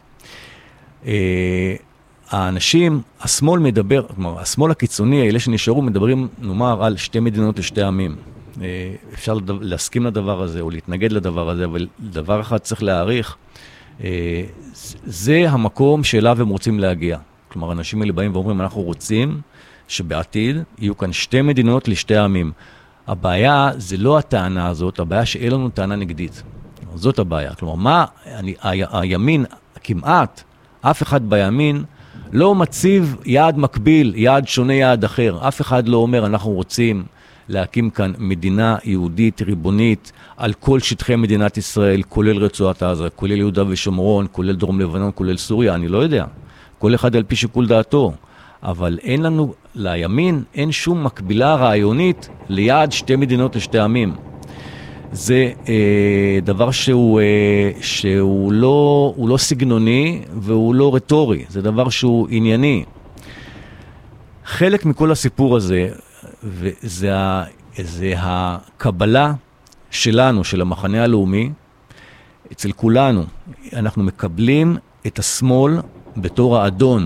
אה, האנשים, השמאל מדבר, כלומר, השמאל הקיצוני, אלה שנשארו, מדברים, נאמר, על שתי מדינות לשתי עמים. אה, אפשר לדו, להסכים לדבר הזה, או להתנגד לדבר הזה, אבל דבר אחד צריך להעריך, אה, זה המקום שאליו הם רוצים להגיע. כלומר, אנשים האלה באים ואומרים, אנחנו רוצים שבעתיד יהיו כאן שתי מדינות לשתי עמים. הבעיה זה לא הטענה הזאת, הבעיה שאין לנו טענה נגדית. זאת הבעיה. כלומר, מה, אני, ה, הימין, כמעט, אף אחד בימין לא מציב יעד מקביל, יעד שונה, יעד אחר. אף אחד לא אומר, אנחנו רוצים להקים כאן מדינה יהודית ריבונית על כל שטחי מדינת ישראל, כולל רצועת עזה, כולל יהודה ושומרון, כולל דרום לבנון, כולל סוריה, אני לא יודע. כל אחד על פי שיקול דעתו. אבל אין לנו, לימין, אין שום מקבילה רעיונית ליעד שתי מדינות לשתי עמים. זה אה, דבר שהוא, אה, שהוא לא, הוא לא סגנוני והוא לא רטורי, זה דבר שהוא ענייני. חלק מכל הסיפור הזה, וזה ה, זה הקבלה שלנו, של המחנה הלאומי, אצל כולנו, אנחנו מקבלים את השמאל בתור האדון.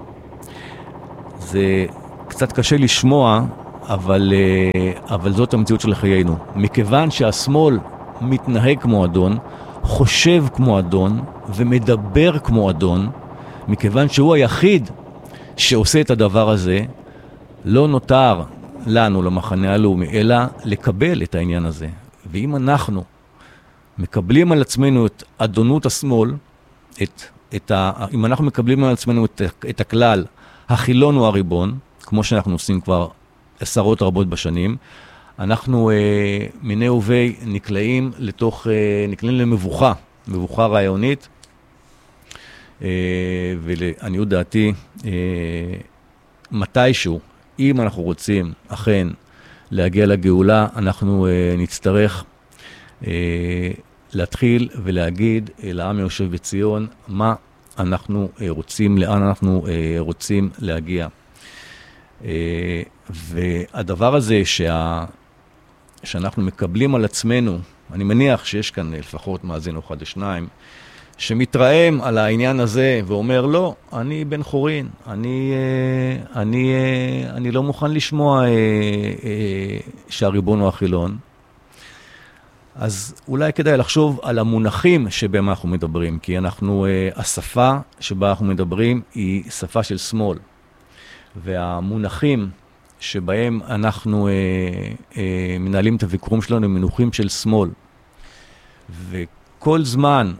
זה קצת קשה לשמוע, אבל, אבל זאת המציאות של חיינו. מכיוון שהשמאל מתנהג כמו אדון, חושב כמו אדון ומדבר כמו אדון, מכיוון שהוא היחיד שעושה את הדבר הזה, לא נותר לנו, למחנה הלאומי, אלא לקבל את העניין הזה. ואם אנחנו מקבלים על עצמנו את אדונות השמאל, את, את ה, אם אנחנו מקבלים על עצמנו את, את הכלל, החילון הוא הריבון, כמו שאנחנו עושים כבר עשרות רבות בשנים, אנחנו אה, מיני ובי נקלעים לתוך, אה, נקלעים למבוכה, מבוכה רעיונית, אה, ולעניות דעתי, אה, מתישהו, אם אנחנו רוצים אכן להגיע לגאולה, אנחנו אה, נצטרך אה, להתחיל ולהגיד לעם היושב בציון מה אנחנו אה, רוצים, לאן אנחנו אה, רוצים להגיע. אה, והדבר הזה שה, שאנחנו מקבלים על עצמנו, אני מניח שיש כאן לפחות מאזין אחד או שניים, שמתרעם על העניין הזה ואומר, לא, אני בן חורין, אני, אה, אני, אה, אני לא מוכן לשמוע אה, אה, שהריבון הוא החילון. אז אולי כדאי לחשוב על המונחים שבהם אנחנו מדברים, כי אנחנו, uh, השפה שבה אנחנו מדברים היא שפה של שמאל, והמונחים שבהם אנחנו uh, uh, מנהלים את הוויכוחים שלנו הם מונחים של שמאל. וכל זמן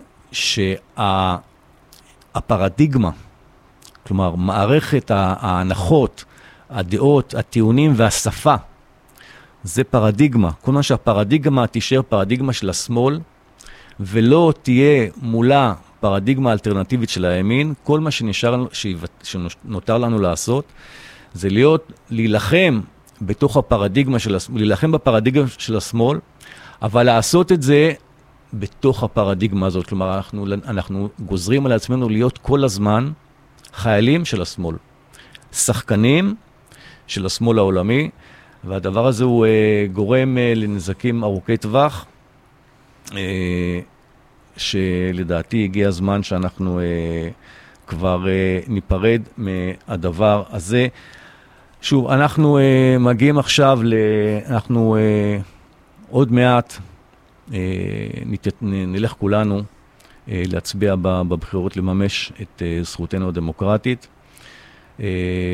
שהפרדיגמה, כלומר מערכת ההנחות, הדעות, הטיעונים והשפה, זה פרדיגמה. כל מה שהפרדיגמה תישאר פרדיגמה של השמאל, ולא תהיה מולה פרדיגמה אלטרנטיבית של הימין, כל מה שנשאר, שנותר לנו לעשות, זה להיות, להילחם בתוך הפרדיגמה של השמאל, להילחם בפרדיגמה של השמאל, אבל לעשות את זה בתוך הפרדיגמה הזאת. כלומר, אנחנו, אנחנו גוזרים על עצמנו להיות כל הזמן חיילים של השמאל, שחקנים של השמאל העולמי, והדבר הזה הוא uh, גורם uh, לנזקים ארוכי טווח, uh, שלדעתי הגיע הזמן שאנחנו uh, כבר uh, ניפרד מהדבר הזה. שוב, אנחנו uh, מגיעים עכשיו, ל... אנחנו uh, עוד מעט uh, נת... נלך כולנו uh, להצביע בבחירות, לממש את uh, זכותנו הדמוקרטית. Uh,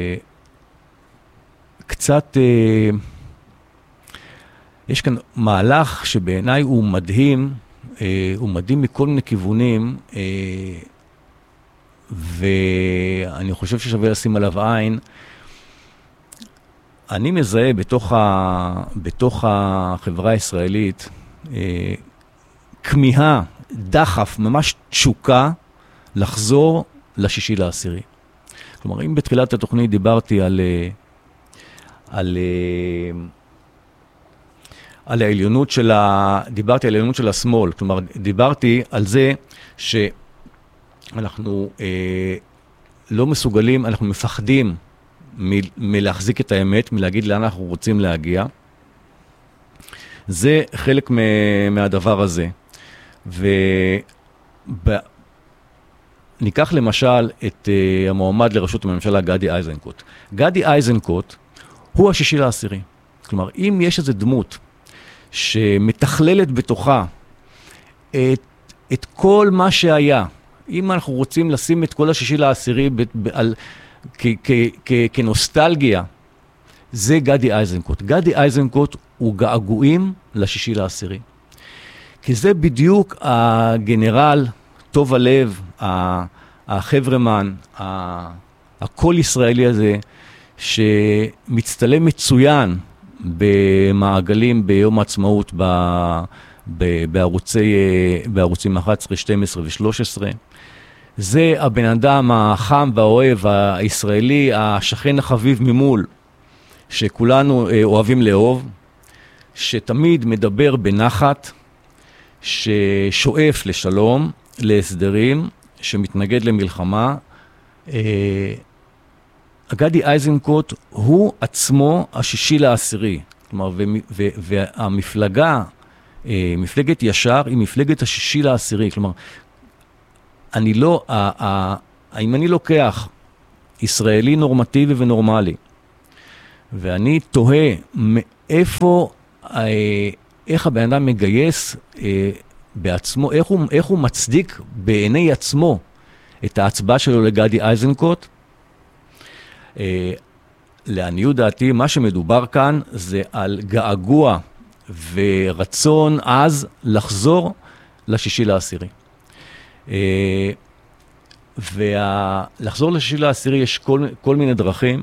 קצת, אה, יש כאן מהלך שבעיניי הוא מדהים, אה, הוא מדהים מכל מיני כיוונים, אה, ואני חושב ששווה לשים עליו עין. אני מזהה בתוך, ה, בתוך החברה הישראלית, אה, כמיהה, דחף, ממש תשוקה, לחזור לשישי לעשירי. כלומר, אם בתחילת התוכנית דיברתי על... על, על העליונות של ה... דיברתי על העליונות של השמאל, כלומר, דיברתי על זה שאנחנו אה, לא מסוגלים, אנחנו מפחדים מ, מלהחזיק את האמת, מלהגיד לאן אנחנו רוצים להגיע. זה חלק מ- מהדבר הזה. וניקח למשל את uh, המועמד לראשות הממשלה, גדי איזנקוט. גדי איזנקוט הוא השישי לעשירי. כלומר, אם יש איזו דמות שמתכללת בתוכה את, את כל מה שהיה, אם אנחנו רוצים לשים את כל השישי לעשירי ב, ב, על, כ, כ, כ, כנוסטלגיה, זה גדי איזנקוט. גדי איזנקוט הוא געגועים לשישי לעשירי. כי זה בדיוק הגנרל, טוב הלב, החברמן, הכל ישראלי הזה, שמצטלם מצוין במעגלים ביום העצמאות ב, ב, בערוצי, בערוצים אחת עשרה, שתים עשרה ו-שלוש עשרה. זה הבן אדם החם והאוהב הישראלי, השכן החביב ממול, שכולנו אוהבים לאהוב, שתמיד מדבר בנחת, ששואף לשלום, להסדרים, שמתנגד למלחמה. גדי איזנקוט הוא עצמו השישי לעשירי. כלומר, והמפלגה, מפלגת ישר, היא מפלגת השישי לעשירי. כלומר, אני לא, אם אני לוקח ישראלי נורמטיבי ונורמלי, ואני תוהה מאיפה, איך הבן אדם מגייס בעצמו, איך הוא, איך הוא מצדיק בעיני עצמו את ההצבעה שלו לגדי איזנקוט, לעניות דעתי, מה שמדובר כאן זה על געגוע ורצון אז לחזור לשישי לעשירי. ולחזור לשישי לעשירי יש כל, כל מיני דרכים,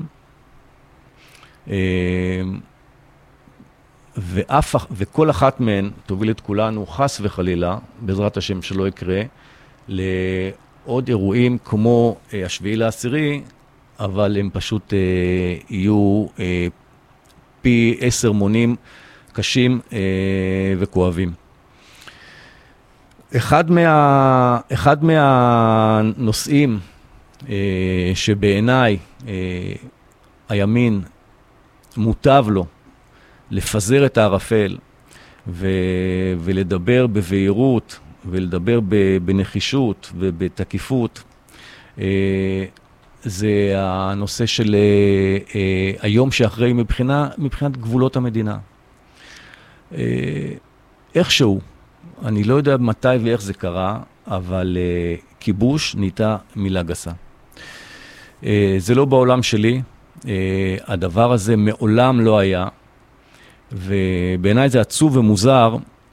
ואף, וכל אחת מהן תוביל את כולנו, חס וחלילה, בעזרת השם שלא יקרה, לעוד אירועים כמו השביעי לעשירי, אבל הם פשוט אה, יהיו אה, פי עשר מונים קשים אה, וכואבים. אחד, מה, אחד מהנושאים אה, שבעיניי אה, הימין מוטב לו לפזר את הערפל ו, ולדבר בבהירות ולדבר בנחישות ובתקיפות, אה, זה הנושא של אה, אה, היום שאחרי מבחינה, מבחינת גבולות המדינה. אה, איכשהו, אני לא יודע מתי ואיך זה קרה, אבל אה, כיבוש נהייתה מילה גסה. אה, זה לא בעולם שלי, אה, הדבר הזה מעולם לא היה, ובעיניי זה עצוב ומוזר,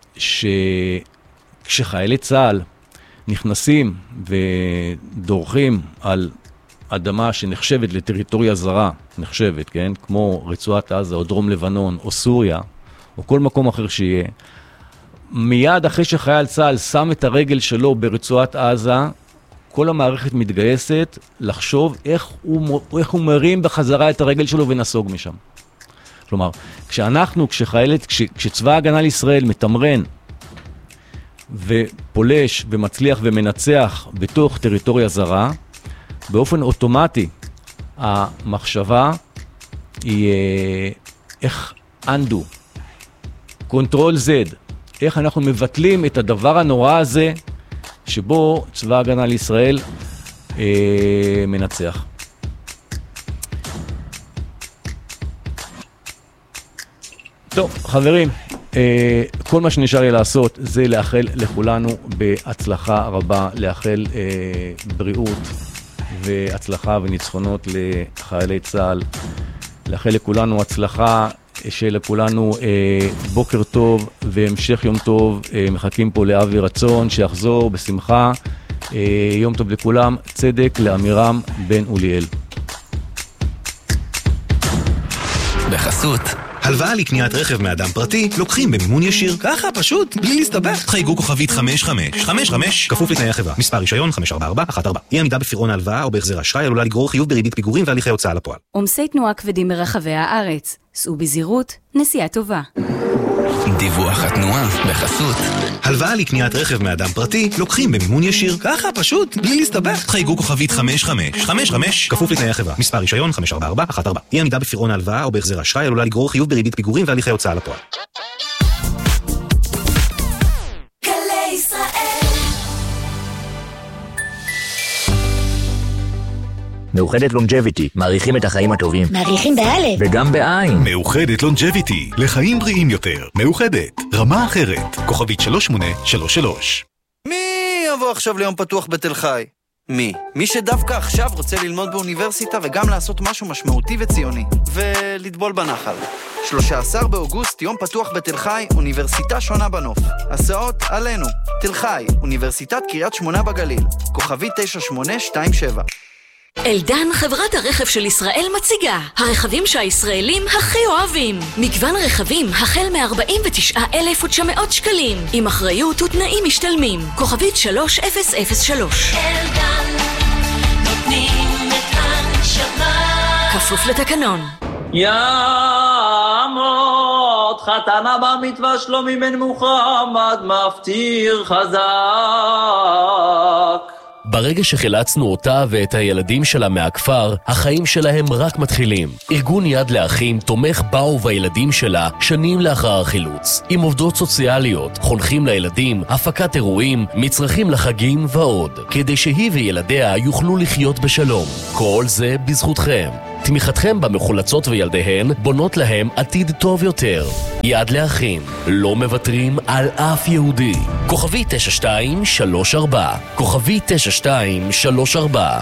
שכשחיילי צה"ל נכנסים ודורכים על אדמה שנחשבת לטריטוריה זרה, נחשבת, כן? כמו רצועת עזה או דרום לבנון או סוריה, או כל מקום אחר שיהיה, מיד אחרי שחייל צה"ל שם את הרגל שלו ברצועת עזה, כל המערכת מתגייסת לחשוב איך הוא, איך הוא מרים בחזרה את הרגל שלו ונסוג משם. כלומר, כשאנחנו, כשחיילת, כש, כשצבא ההגנה לישראל מתמרן ופולש ומצליח ומנצח בתוך טריטוריה זרה, באופן אוטומטי המחשבה היא איך אנדו, קונטרול זד, איך אנחנו מבטלים את הדבר הנורא הזה שבו צבא ההגנה לישראל אה, מנצח. טוב, חברים, אה, כל מה שנשאר לי לעשות זה לאחל לכולנו בהצלחה רבה, לאחל אה, בריאות והצלחה וניצחונות לחיילי צה"ל, לאחל לכולנו הצלחה, שלכולנו אה, בוקר טוב והמשך יום טוב, אה, מחכים פה לאבי רצון שיחזור בשמחה, אה, יום טוב לכולם, צדק לאמירם בן אוליאל. בחסות הלוואה לקניית רכב מאדם פרטי לוקחים במימון ישיר, ככה פשוט, בלי להסתבך. חייגו כוכבית חמש חמש חמש חמש, כפוף לתנאי החברה. מספר רישיון חמש ארבע ארבע אחת ארבע. אי עמידה בפירעון ההלוואה או בהחזר אשראי עלולה לגרור חיוב בריבית פיגורים והליכי הוצאה לפועל. עומסי תנועה כבדים ברחבי הארץ. סעו בזהירות, נסיעה טובה. דיווח התנועה בחסות הלוואה לקניית רכב מאדם פרטי לוקחים במימון ישיר, ככה פשוט, בלי להסתבך. חייגו כוכבית חמש חמש חמש חמש, כפוף לתנאי החברה. מספר רישיון חמש ארבע ארבע אחת ארבע. אי עמידה בפירעון ההלוואה או בהחזר אשראי עלולה לגרור חיוב בריבית פיגורים והליכי הוצאה לפועל. מאוחדת לונג'ביטי, מעריכים את החיים הטובים. מעריכים באלף. וגם בעין. מאוחדת לונג'ביטי, לחיים בריאים יותר. מאוחדת, רמה אחרת. כוכבית שלוש שמונה שלוש שלוש. מי יבוא עכשיו ליום פתוח בתל חי? מי? מי שדווקא עכשיו רוצה ללמוד באוניברסיטה וגם לעשות משהו משמעותי וציוני. ולטבול בנחל. שלושה עשר באוגוסט, יום פתוח בתל חי, אוניברסיטה שונה בנוף. הסעות עלינו. תל חי, אוניברסיטת קריית שמונה בגליל. כוכבית תשע שמונה שתיים שבע. אלדן, חברת הרכב של ישראל, מציגה הרכבים שהישראלים הכי אוהבים. מגוון רכבים החל מ-ארבעים ותשעה אלף ותשע מאות שקלים, עם אחריות ותנאים משתלמים. כוכבית שלוש אפס אפס שלוש. אלדן, נותנים את הנשמה. כפוף לתקנון. יעמוד חתנה במצווה שלומי בן מוחמד, מפטיר חזק. ברגע שחילצנו אותה ואת הילדים שלה מהכפר, החיים שלהם רק מתחילים. ארגון יד לאחים תומך בה ובילדים שלה שנים לאחר החילוץ. עם עובדות סוציאליות, חונכים לילדים, הפקת אירועים, מצרכים לחגים ועוד, כדי שהיא וילדיה יוכלו לחיות בשלום. כל זה בזכותכם. תמיכתכם במחולצות וילדיהן בונות להם עתיד טוב יותר. יד לאחים, לא מוותרים על אף יהודי. כוכבי תשע שתיים שלוש ארבע. כוכבי תשע שתיים שלוש ארבע.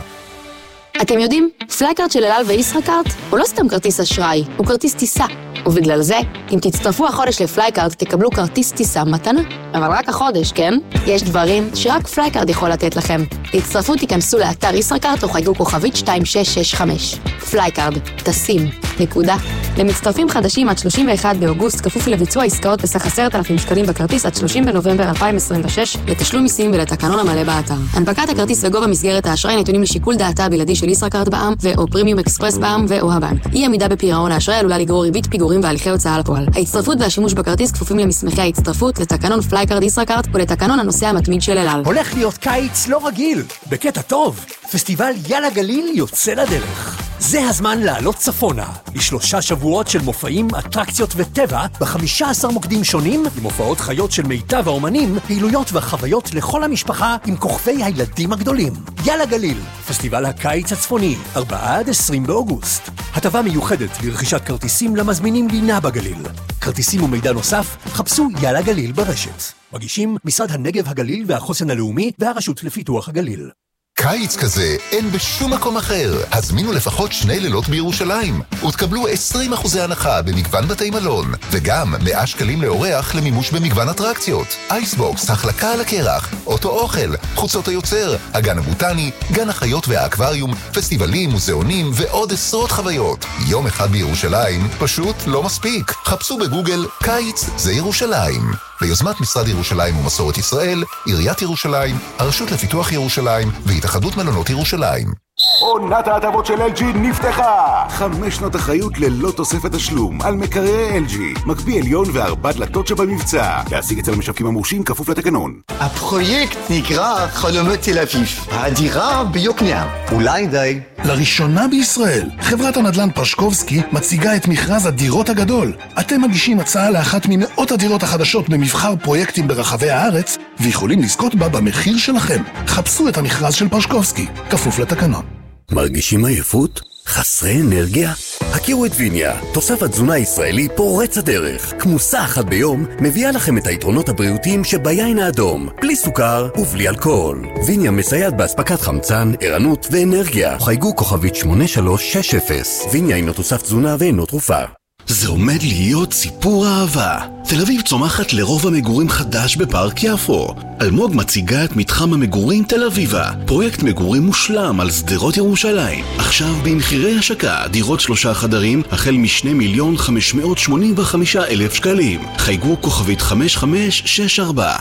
אתם יודעים, פלייקארד של אל על וישראכרט הוא לא סתם כרטיס אשראי, הוא כרטיס טיסה. ובגלל זה, אם תצטרפו החודש לפלייקארד, תקבלו כרטיס טיסה מתנה. אבל רק החודש, כן? יש דברים שרק פלייקארד יכול לתת לכם. תצטרפו, תיכנסו לאתר ישראכרט או חייגו כוכבית שתיים שש שש חמש. פלייקארד, טסים, נקודה. למצטרפים חדשים עד שלושים ואחד באוגוסט, כפוף לביצוע עסקאות בסך עשרת אלפים שקלים בכרטיס עד שלושים בנובמבר אלפיים עשרים ושש, לתשלום מיסים ולתקנון המלא באתר. הנפקת הכרטיס וגובה מסגרת האשראי נתונים לשיקול דעתה הבלעדי של ישראכרט בע"מ ו/או פרימיום אקספרס בע"מ ו/או הבנק. אי עמידה בפירעון האשראי עלולה לגרור ריבית פיגורים והליכי הוצאה לפועל. ההצטרפות והשימוש בכרטיס כפופים למסמכי ההצטרפות, לתקנון פלייקארד ישראכרט ולתקנון הנוסע המתמיד של אל על. הולך להיות קיץ לא רגיל, בקטע טוב. פסטיבל יאללה גליל יוצא לדרך. זה הזמן לעלות צפונה, לשלושה שבועות של מופעים, אטרקציות וטבע, ב-חמישה עשר מוקדים שונים, עם הופעות חיות של מיטב האומנים, פעילויות וחוויות לכל המשפחה עם כוכבי הילדים הגדולים. יאללה גליל, פסטיבל הקיץ הצפוני, ארבעה עד עשרים באוגוסט. הטבה מיוחדת לרכישת כרטיסים למזמינים לינה בגליל. כרטיסים ומידע נוסף, חפשו יאללה גליל ברשת. מגישים משרד הנגב הגליל והחוסן הלאומי והרשות לפיתוח הגליל. קיץ כזה אין בשום מקום אחר. הזמינו לפחות שני לילות בירושלים ותקבלו עשרים אחוז הנחה במגוון בתי מלון וגם מאה שקלים לאורח למימוש במגוון אטרקציות. אייסבוקס, החלקה על הקרח, אוטו אוכל, חוצות היוצר, הגן הבוטני, גן החיות והאקווריום, פסטיבלים, מוזיאונים ועוד עשרות חוויות. יום אחד בירושלים פשוט לא מספיק. חפשו בגוגל קיץ זה ירושלים. ליוזמת משרד ירושלים ומסורת ישראל, עיריית ירושלים, הרשות לפיתוח ירושלים והתאחדות מלונות ירושלים. עונת ההטבות של אל ג'י נפתחה! חמש שנות אחריות ללא תוספת תשלום על מקררי אל ג'י, מקפיא עליון וארבע דלתות שבמבצע. להשיג אצל המשווקים המורשים כפוף לתקנון. הפרויקט נקרא חלומות תל אביב, הדירה ביוקנעם. אולי די. לראשונה בישראל, חברת הנדל"ן פרשקובסקי מציגה את מכרז הדירות הגדול. אתם מגישים הצעה לאחת ממאות הדירות החדשות במבחר פרויקטים ברחבי הארץ, ויכולים לזכות בה במחיר שלכם. חפשו את המכרז של פרשקובסקי, כפוף לתקנון. מרגישים עייפות? חסרי אנרגיה? הכירו את ויניה, תוסף התזונה הישראלי פורץ הדרך. כמוסה אחת ביום מביאה לכם את היתרונות הבריאותיים שביין האדום, בלי סוכר ובלי אלכוהול. ויניה מסייעת בהספקת חמצן, ערנות ואנרגיה. חייגו כוכבית שמונה שלוש שש אפס. ויניה אינו תוסף תזונה ואינו תרופה. זה עומד להיות סיפור אהבה. תל אביב צומחת לרוב המגורים חדש בפארק יפו. אלמוג מציגה את מתחם המגורים תל אביבה, פרויקט מגורים מושלם על שדרות ירושלים. עכשיו במחירי השקה, דירות שלושה חדרים החל משני מיליון חמש מאות שמונים וחמישה אלף שקלים. חייגו כוכבית חמש חמש שש ארבע.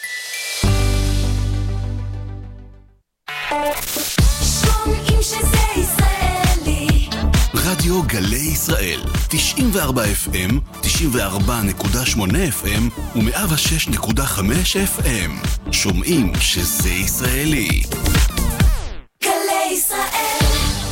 רדיו גלי ישראל, תשעים וארבע אף אם, תשעים וארבע נקודה שמונה אף אם ו-מאה ושש נקודה חמש אף אם. שומעים שזה ישראלי. גלי ישראל.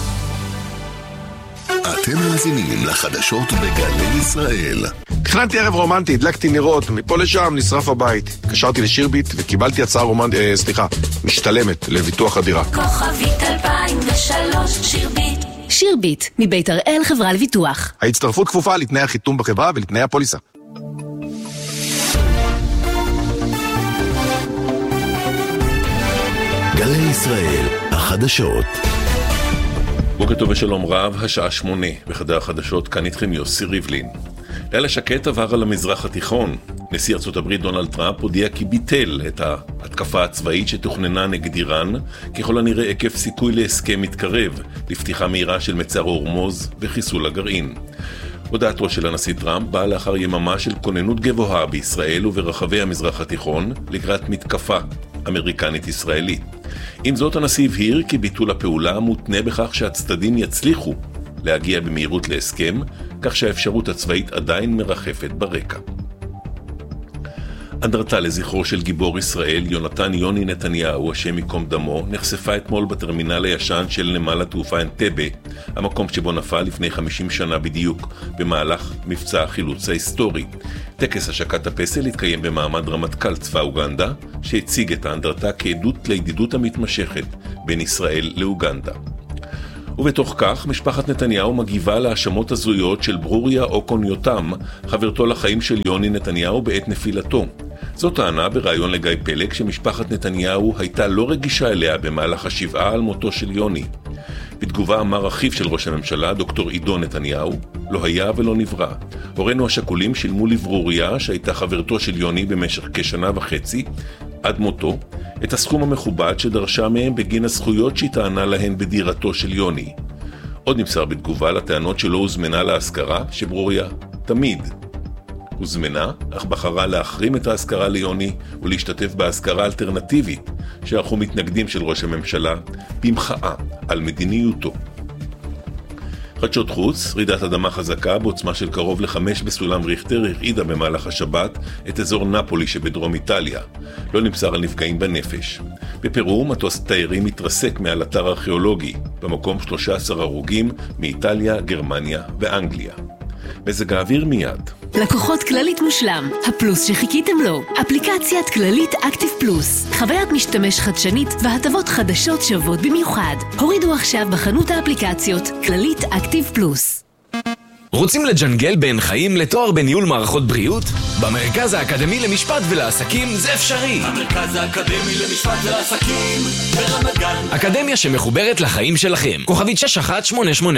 אתם מאזינים לחדשות בגלי ישראל. תכננתי ערב רומנטי, הדלקתי נרות, מפה לשם נשרף הבית. קשרתי לשירביט וקיבלתי הצעה רומנטית, אה, סליחה, משתלמת לביטוח הדירה. כוכבית אלפיים ושלוש שירביט. שירביט, מבית הראל חברה לביטוח. ההצטרפות כפופה לתנאי החיתום בחברה ולתנאי הפוליסה. גלי ישראל, החדשות. בוקר טוב ושלום רב, השעה שמונה בחדר החדשות, כאן איתכם יוסי ריבלין. לילה שקט עבר על המזרח התיכון. נשיא ארצות הברית דונלד טראמפ הודיע כי ביטל את ההתקפה הצבאית שתוכננה נגד איראן, ככל הנראה עקב סיכוי להסכם מתקרב, לפתיחה מהירה של מצר הורמוז וחיסול הגרעין. הודעתו של הנשיא טראמפ באה לאחר יממה של כוננות גבוהה בישראל וברחבי המזרח התיכון לקראת מתקפה אמריקנית-ישראלית. עם זאת, הנשיא הבהיר כי ביטול הפעולה מותנה בכך שהצדדים יצליחו להגיע במהירות להסכם, כך שהאפשרות הצבאית עדיין מרחפת ברקע. אנדרטה לזכרו של גיבור ישראל, יונתן יוני נתניהו, השם ייקום דמו, נחשפה אתמול בטרמינל הישן של נמל התעופה אנטבה, המקום שבו נפל לפני חמישים שנה בדיוק, במהלך מבצע החילוץ ההיסטורי. טקס השקת הפסל התקיים במעמד רמטכ"ל צבא אוגנדה, שהציג את האנדרטה כעדות לידידות המתמשכת בין ישראל לאוגנדה. ובתוך כך, משפחת נתניהו מגיבה להאשמות הזויות של ברוריה אוקון יותם, חברתו לחיים של יוני נתניהו בעת נפילתו. זאת טענה בראיון לגיא פלג שמשפחת נתניהו הייתה לא רגישה אליה במהלך השבעה על מותו של יוני. בתגובה אמר אחיו של ראש הממשלה, דוקטור עידו נתניהו, לא היה ולא נברא. הורינו השכולים שילמו לברוריה, שהייתה חברתו של יוני במשך כשנה וחצי, עד מותו, את הסכום המכובד שדרשה מהם בגין הזכויות שהיא טענה להן בדירתו של יוני. עוד נמסר בתגובה לטענות שלא הוזמנה להשכרה, שברוריה תמיד הוזמנה, אך בחרה להחרים את ההשכרה ליוני ולהשתתף בהשכרה אלטרנטיבית שערכו מתנגדים של ראש הממשלה במחאה על מדיניותו. חדשות חוץ, רעידת אדמה חזקה בעוצמה של קרוב לחמש בסולם ריכטר הרעידה במהלך השבת את אזור נפולי שבדרום איטליה. לא נמסר על נפגעים בנפש. בפרו מטוס תיירים התרסק מעל אתר ארכיאולוגי, במקום שלושה עשר הרוגים מאיטליה, גרמניה ואנגליה. מזג האוויר מיד. לקוחות כללית מושלם, הפלוס שחיכיתם לו. אפליקציית כללית אקטיב פלוס. חוויית משתמש חדשנית והטבות חדשות שוות במיוחד. הורידו עכשיו בחנות האפליקציות כללית אקטיב פלוס. רוצים לג'נגל בין חיים לתואר בניהול מערכות בריאות? במרכז האקדמי למשפט ולעסקים זה אפשרי. המרכז האקדמי למשפט ולעסקים ברמת גן. אקדמיה שמחוברת לחיים שלכם. כוכבית שש אחת שמונה שמונה.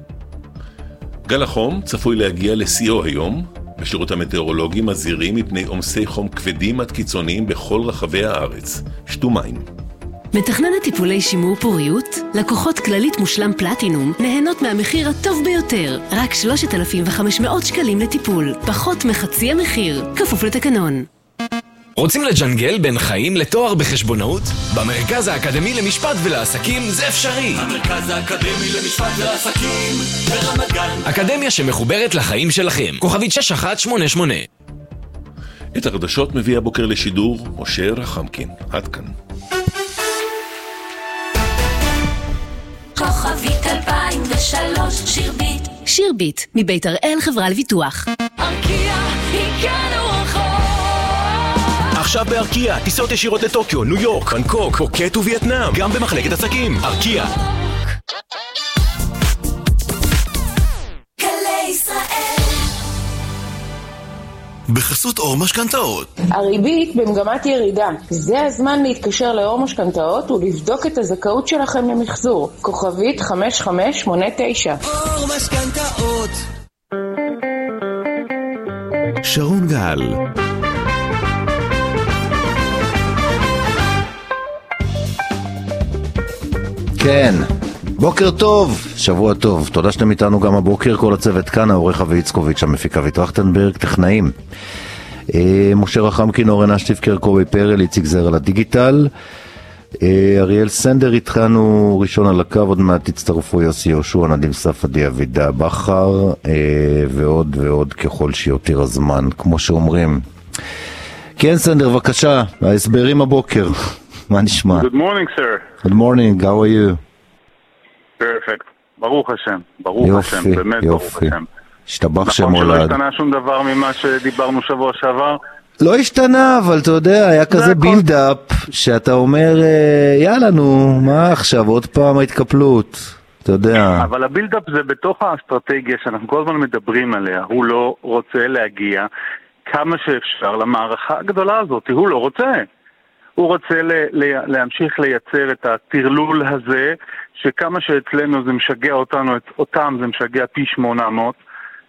גל החום צפוי להגיע לשיאו היום, בשירות המטאורולוגי מזהירים מפני עומסי חום כבדים עד קיצוניים בכל רחבי הארץ. שתו מים. מתכננת טיפולי שימור פוריות? לקוחות כללית מושלם פלטינום נהנות מהמחיר הטוב ביותר, רק שלושת אלפים וחמש מאות שקלים לטיפול, פחות מחצי המחיר, כפוף לתקנון. רוצים לג'נגל בין חיים לתואר בחשבונאות? במרכז האקדמי למשפט ולעסקים זה אפשרי. המרכז האקדמי למשפט ולעסקים ברמת גן. אקדמיה שמחוברת לחיים שלכם. כוכבית שש אחת שמונה שמונה. את החדשות מביא הבוקר לשידור משה רחמקין. עד כאן. כוכבית אלפיים ושלוש שירביט. שירביט מבית הראל חברה לביטוח. ארקיע הגענו רחוק. עכשיו בארקיע, טיסות ישירות לטוקיו, ניו יורק, בנקוק, פוקט ווייטנאם, גם במחלקת עסקים. ארקיע. גלי ישראל. בחסות אור משכנתאות. הריבית במגמת ירידה. זה הזמן להתקשר לאור משכנתאות ולבדוק את הזכאות שלכם למחזור. כוכבית חמש חמש שמונה תשע. אור משכנתאות. שרון גל. כן, בוקר טוב, שבוע טוב, תודה שאתם איתנו גם הבוקר, כל הצוות כאן, העורך אבי יצקוביץ', המפיקה וטרכטנברג, טכנאים. אה, משה רחמקין, אורן אשטיב, קרקובי פרל, איציק זרע לדיגיטל. אה, אריאל סנדר איתנו ראשון על הקו, עוד מעט תצטרפו יוסי יהושע, נדים ספדי, אבידה בכר, אה, ועוד ועוד ככל שיותר הזמן, כמו שאומרים. כן סנדר, בבקשה, ההסברים הבוקר. מה נשמע? Good morning, sir. Good morning, how are you? Perfect. ברוך השם, ברוך יופי, השם, באמת יופי. ברוך השם. השתבח שם נכון שלא הולד. השתנה שום דבר ממה שדיברנו שבוע שעבר? לא השתנה, אבל אתה יודע, היה כזה בילדאפ, שאתה אומר, יאללה נו, מה עכשיו, עוד פעם ההתקפלות, אתה יודע. אבל הבילדאפ זה בתוך האסטרטגיה שאנחנו כל הזמן מדברים עליה. הוא לא רוצה להגיע כמה שאפשר למערכה הגדולה הזאת, הוא לא רוצה. הוא רוצה ל- ל- להמשיך לייצר את התרלול הזה, שכמה שאצלנו זה משגע אותנו, את אותם זה משגע פי שמונה מאות,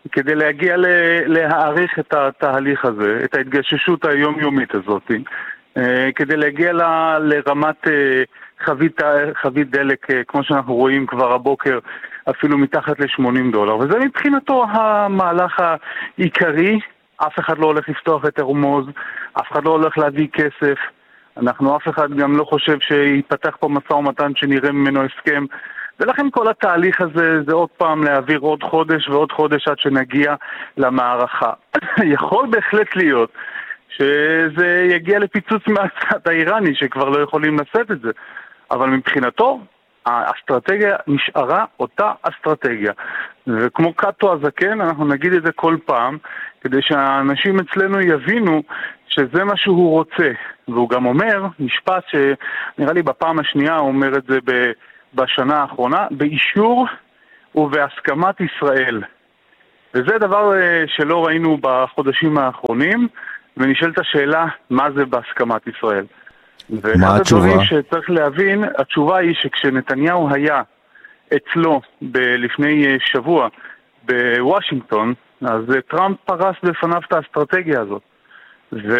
כדי להגיע ל- להעריך את התהליך הזה, את ההתגששות היומיומית הזאת, כדי להגיע ל- לרמת חבית, חבית דלק, כמו שאנחנו רואים כבר הבוקר, אפילו מתחת ל-שמונים דולר. וזה מבחינתו המהלך העיקרי. אף אחד לא הולך לפתוח את הרמוז, אף אחד לא הולך להביא כסף, אנחנו אף אחד גם לא חושב שיפתח פה משא ומתן שנראה ממנו הסכם, ולכן כל התהליך הזה זה עוד פעם להעביר עוד חודש ועוד חודש עד שנגיע למערכה. יכול בהחלט להיות שזה יגיע לפיצוץ מהצד האיראני שכבר לא יכולים לשאת את זה, אבל מבחינתו האסטרטגיה נשארה אותה אסטרטגיה, וכמו קאטו הזקן אנחנו נגיד את זה כל פעם כדי שהאנשים אצלנו יבינו שזה מה שהוא רוצה. והוא גם אומר משפט שנראה לי בפעם השנייה הוא אומר את זה בשנה האחרונה, באישור ובהסכמת ישראל, וזה דבר שלא ראינו בחודשים האחרונים, ונשאלת השאלה מה זה בהסכמת ישראל. מה התשובה? הדברים שצריך להבין, התשובה היא שכשנתניהו היה אצלו ב- לפני שבוע בוושינגטון, אז טראמפ פרס בפניו את האסטרטגיה הזאת.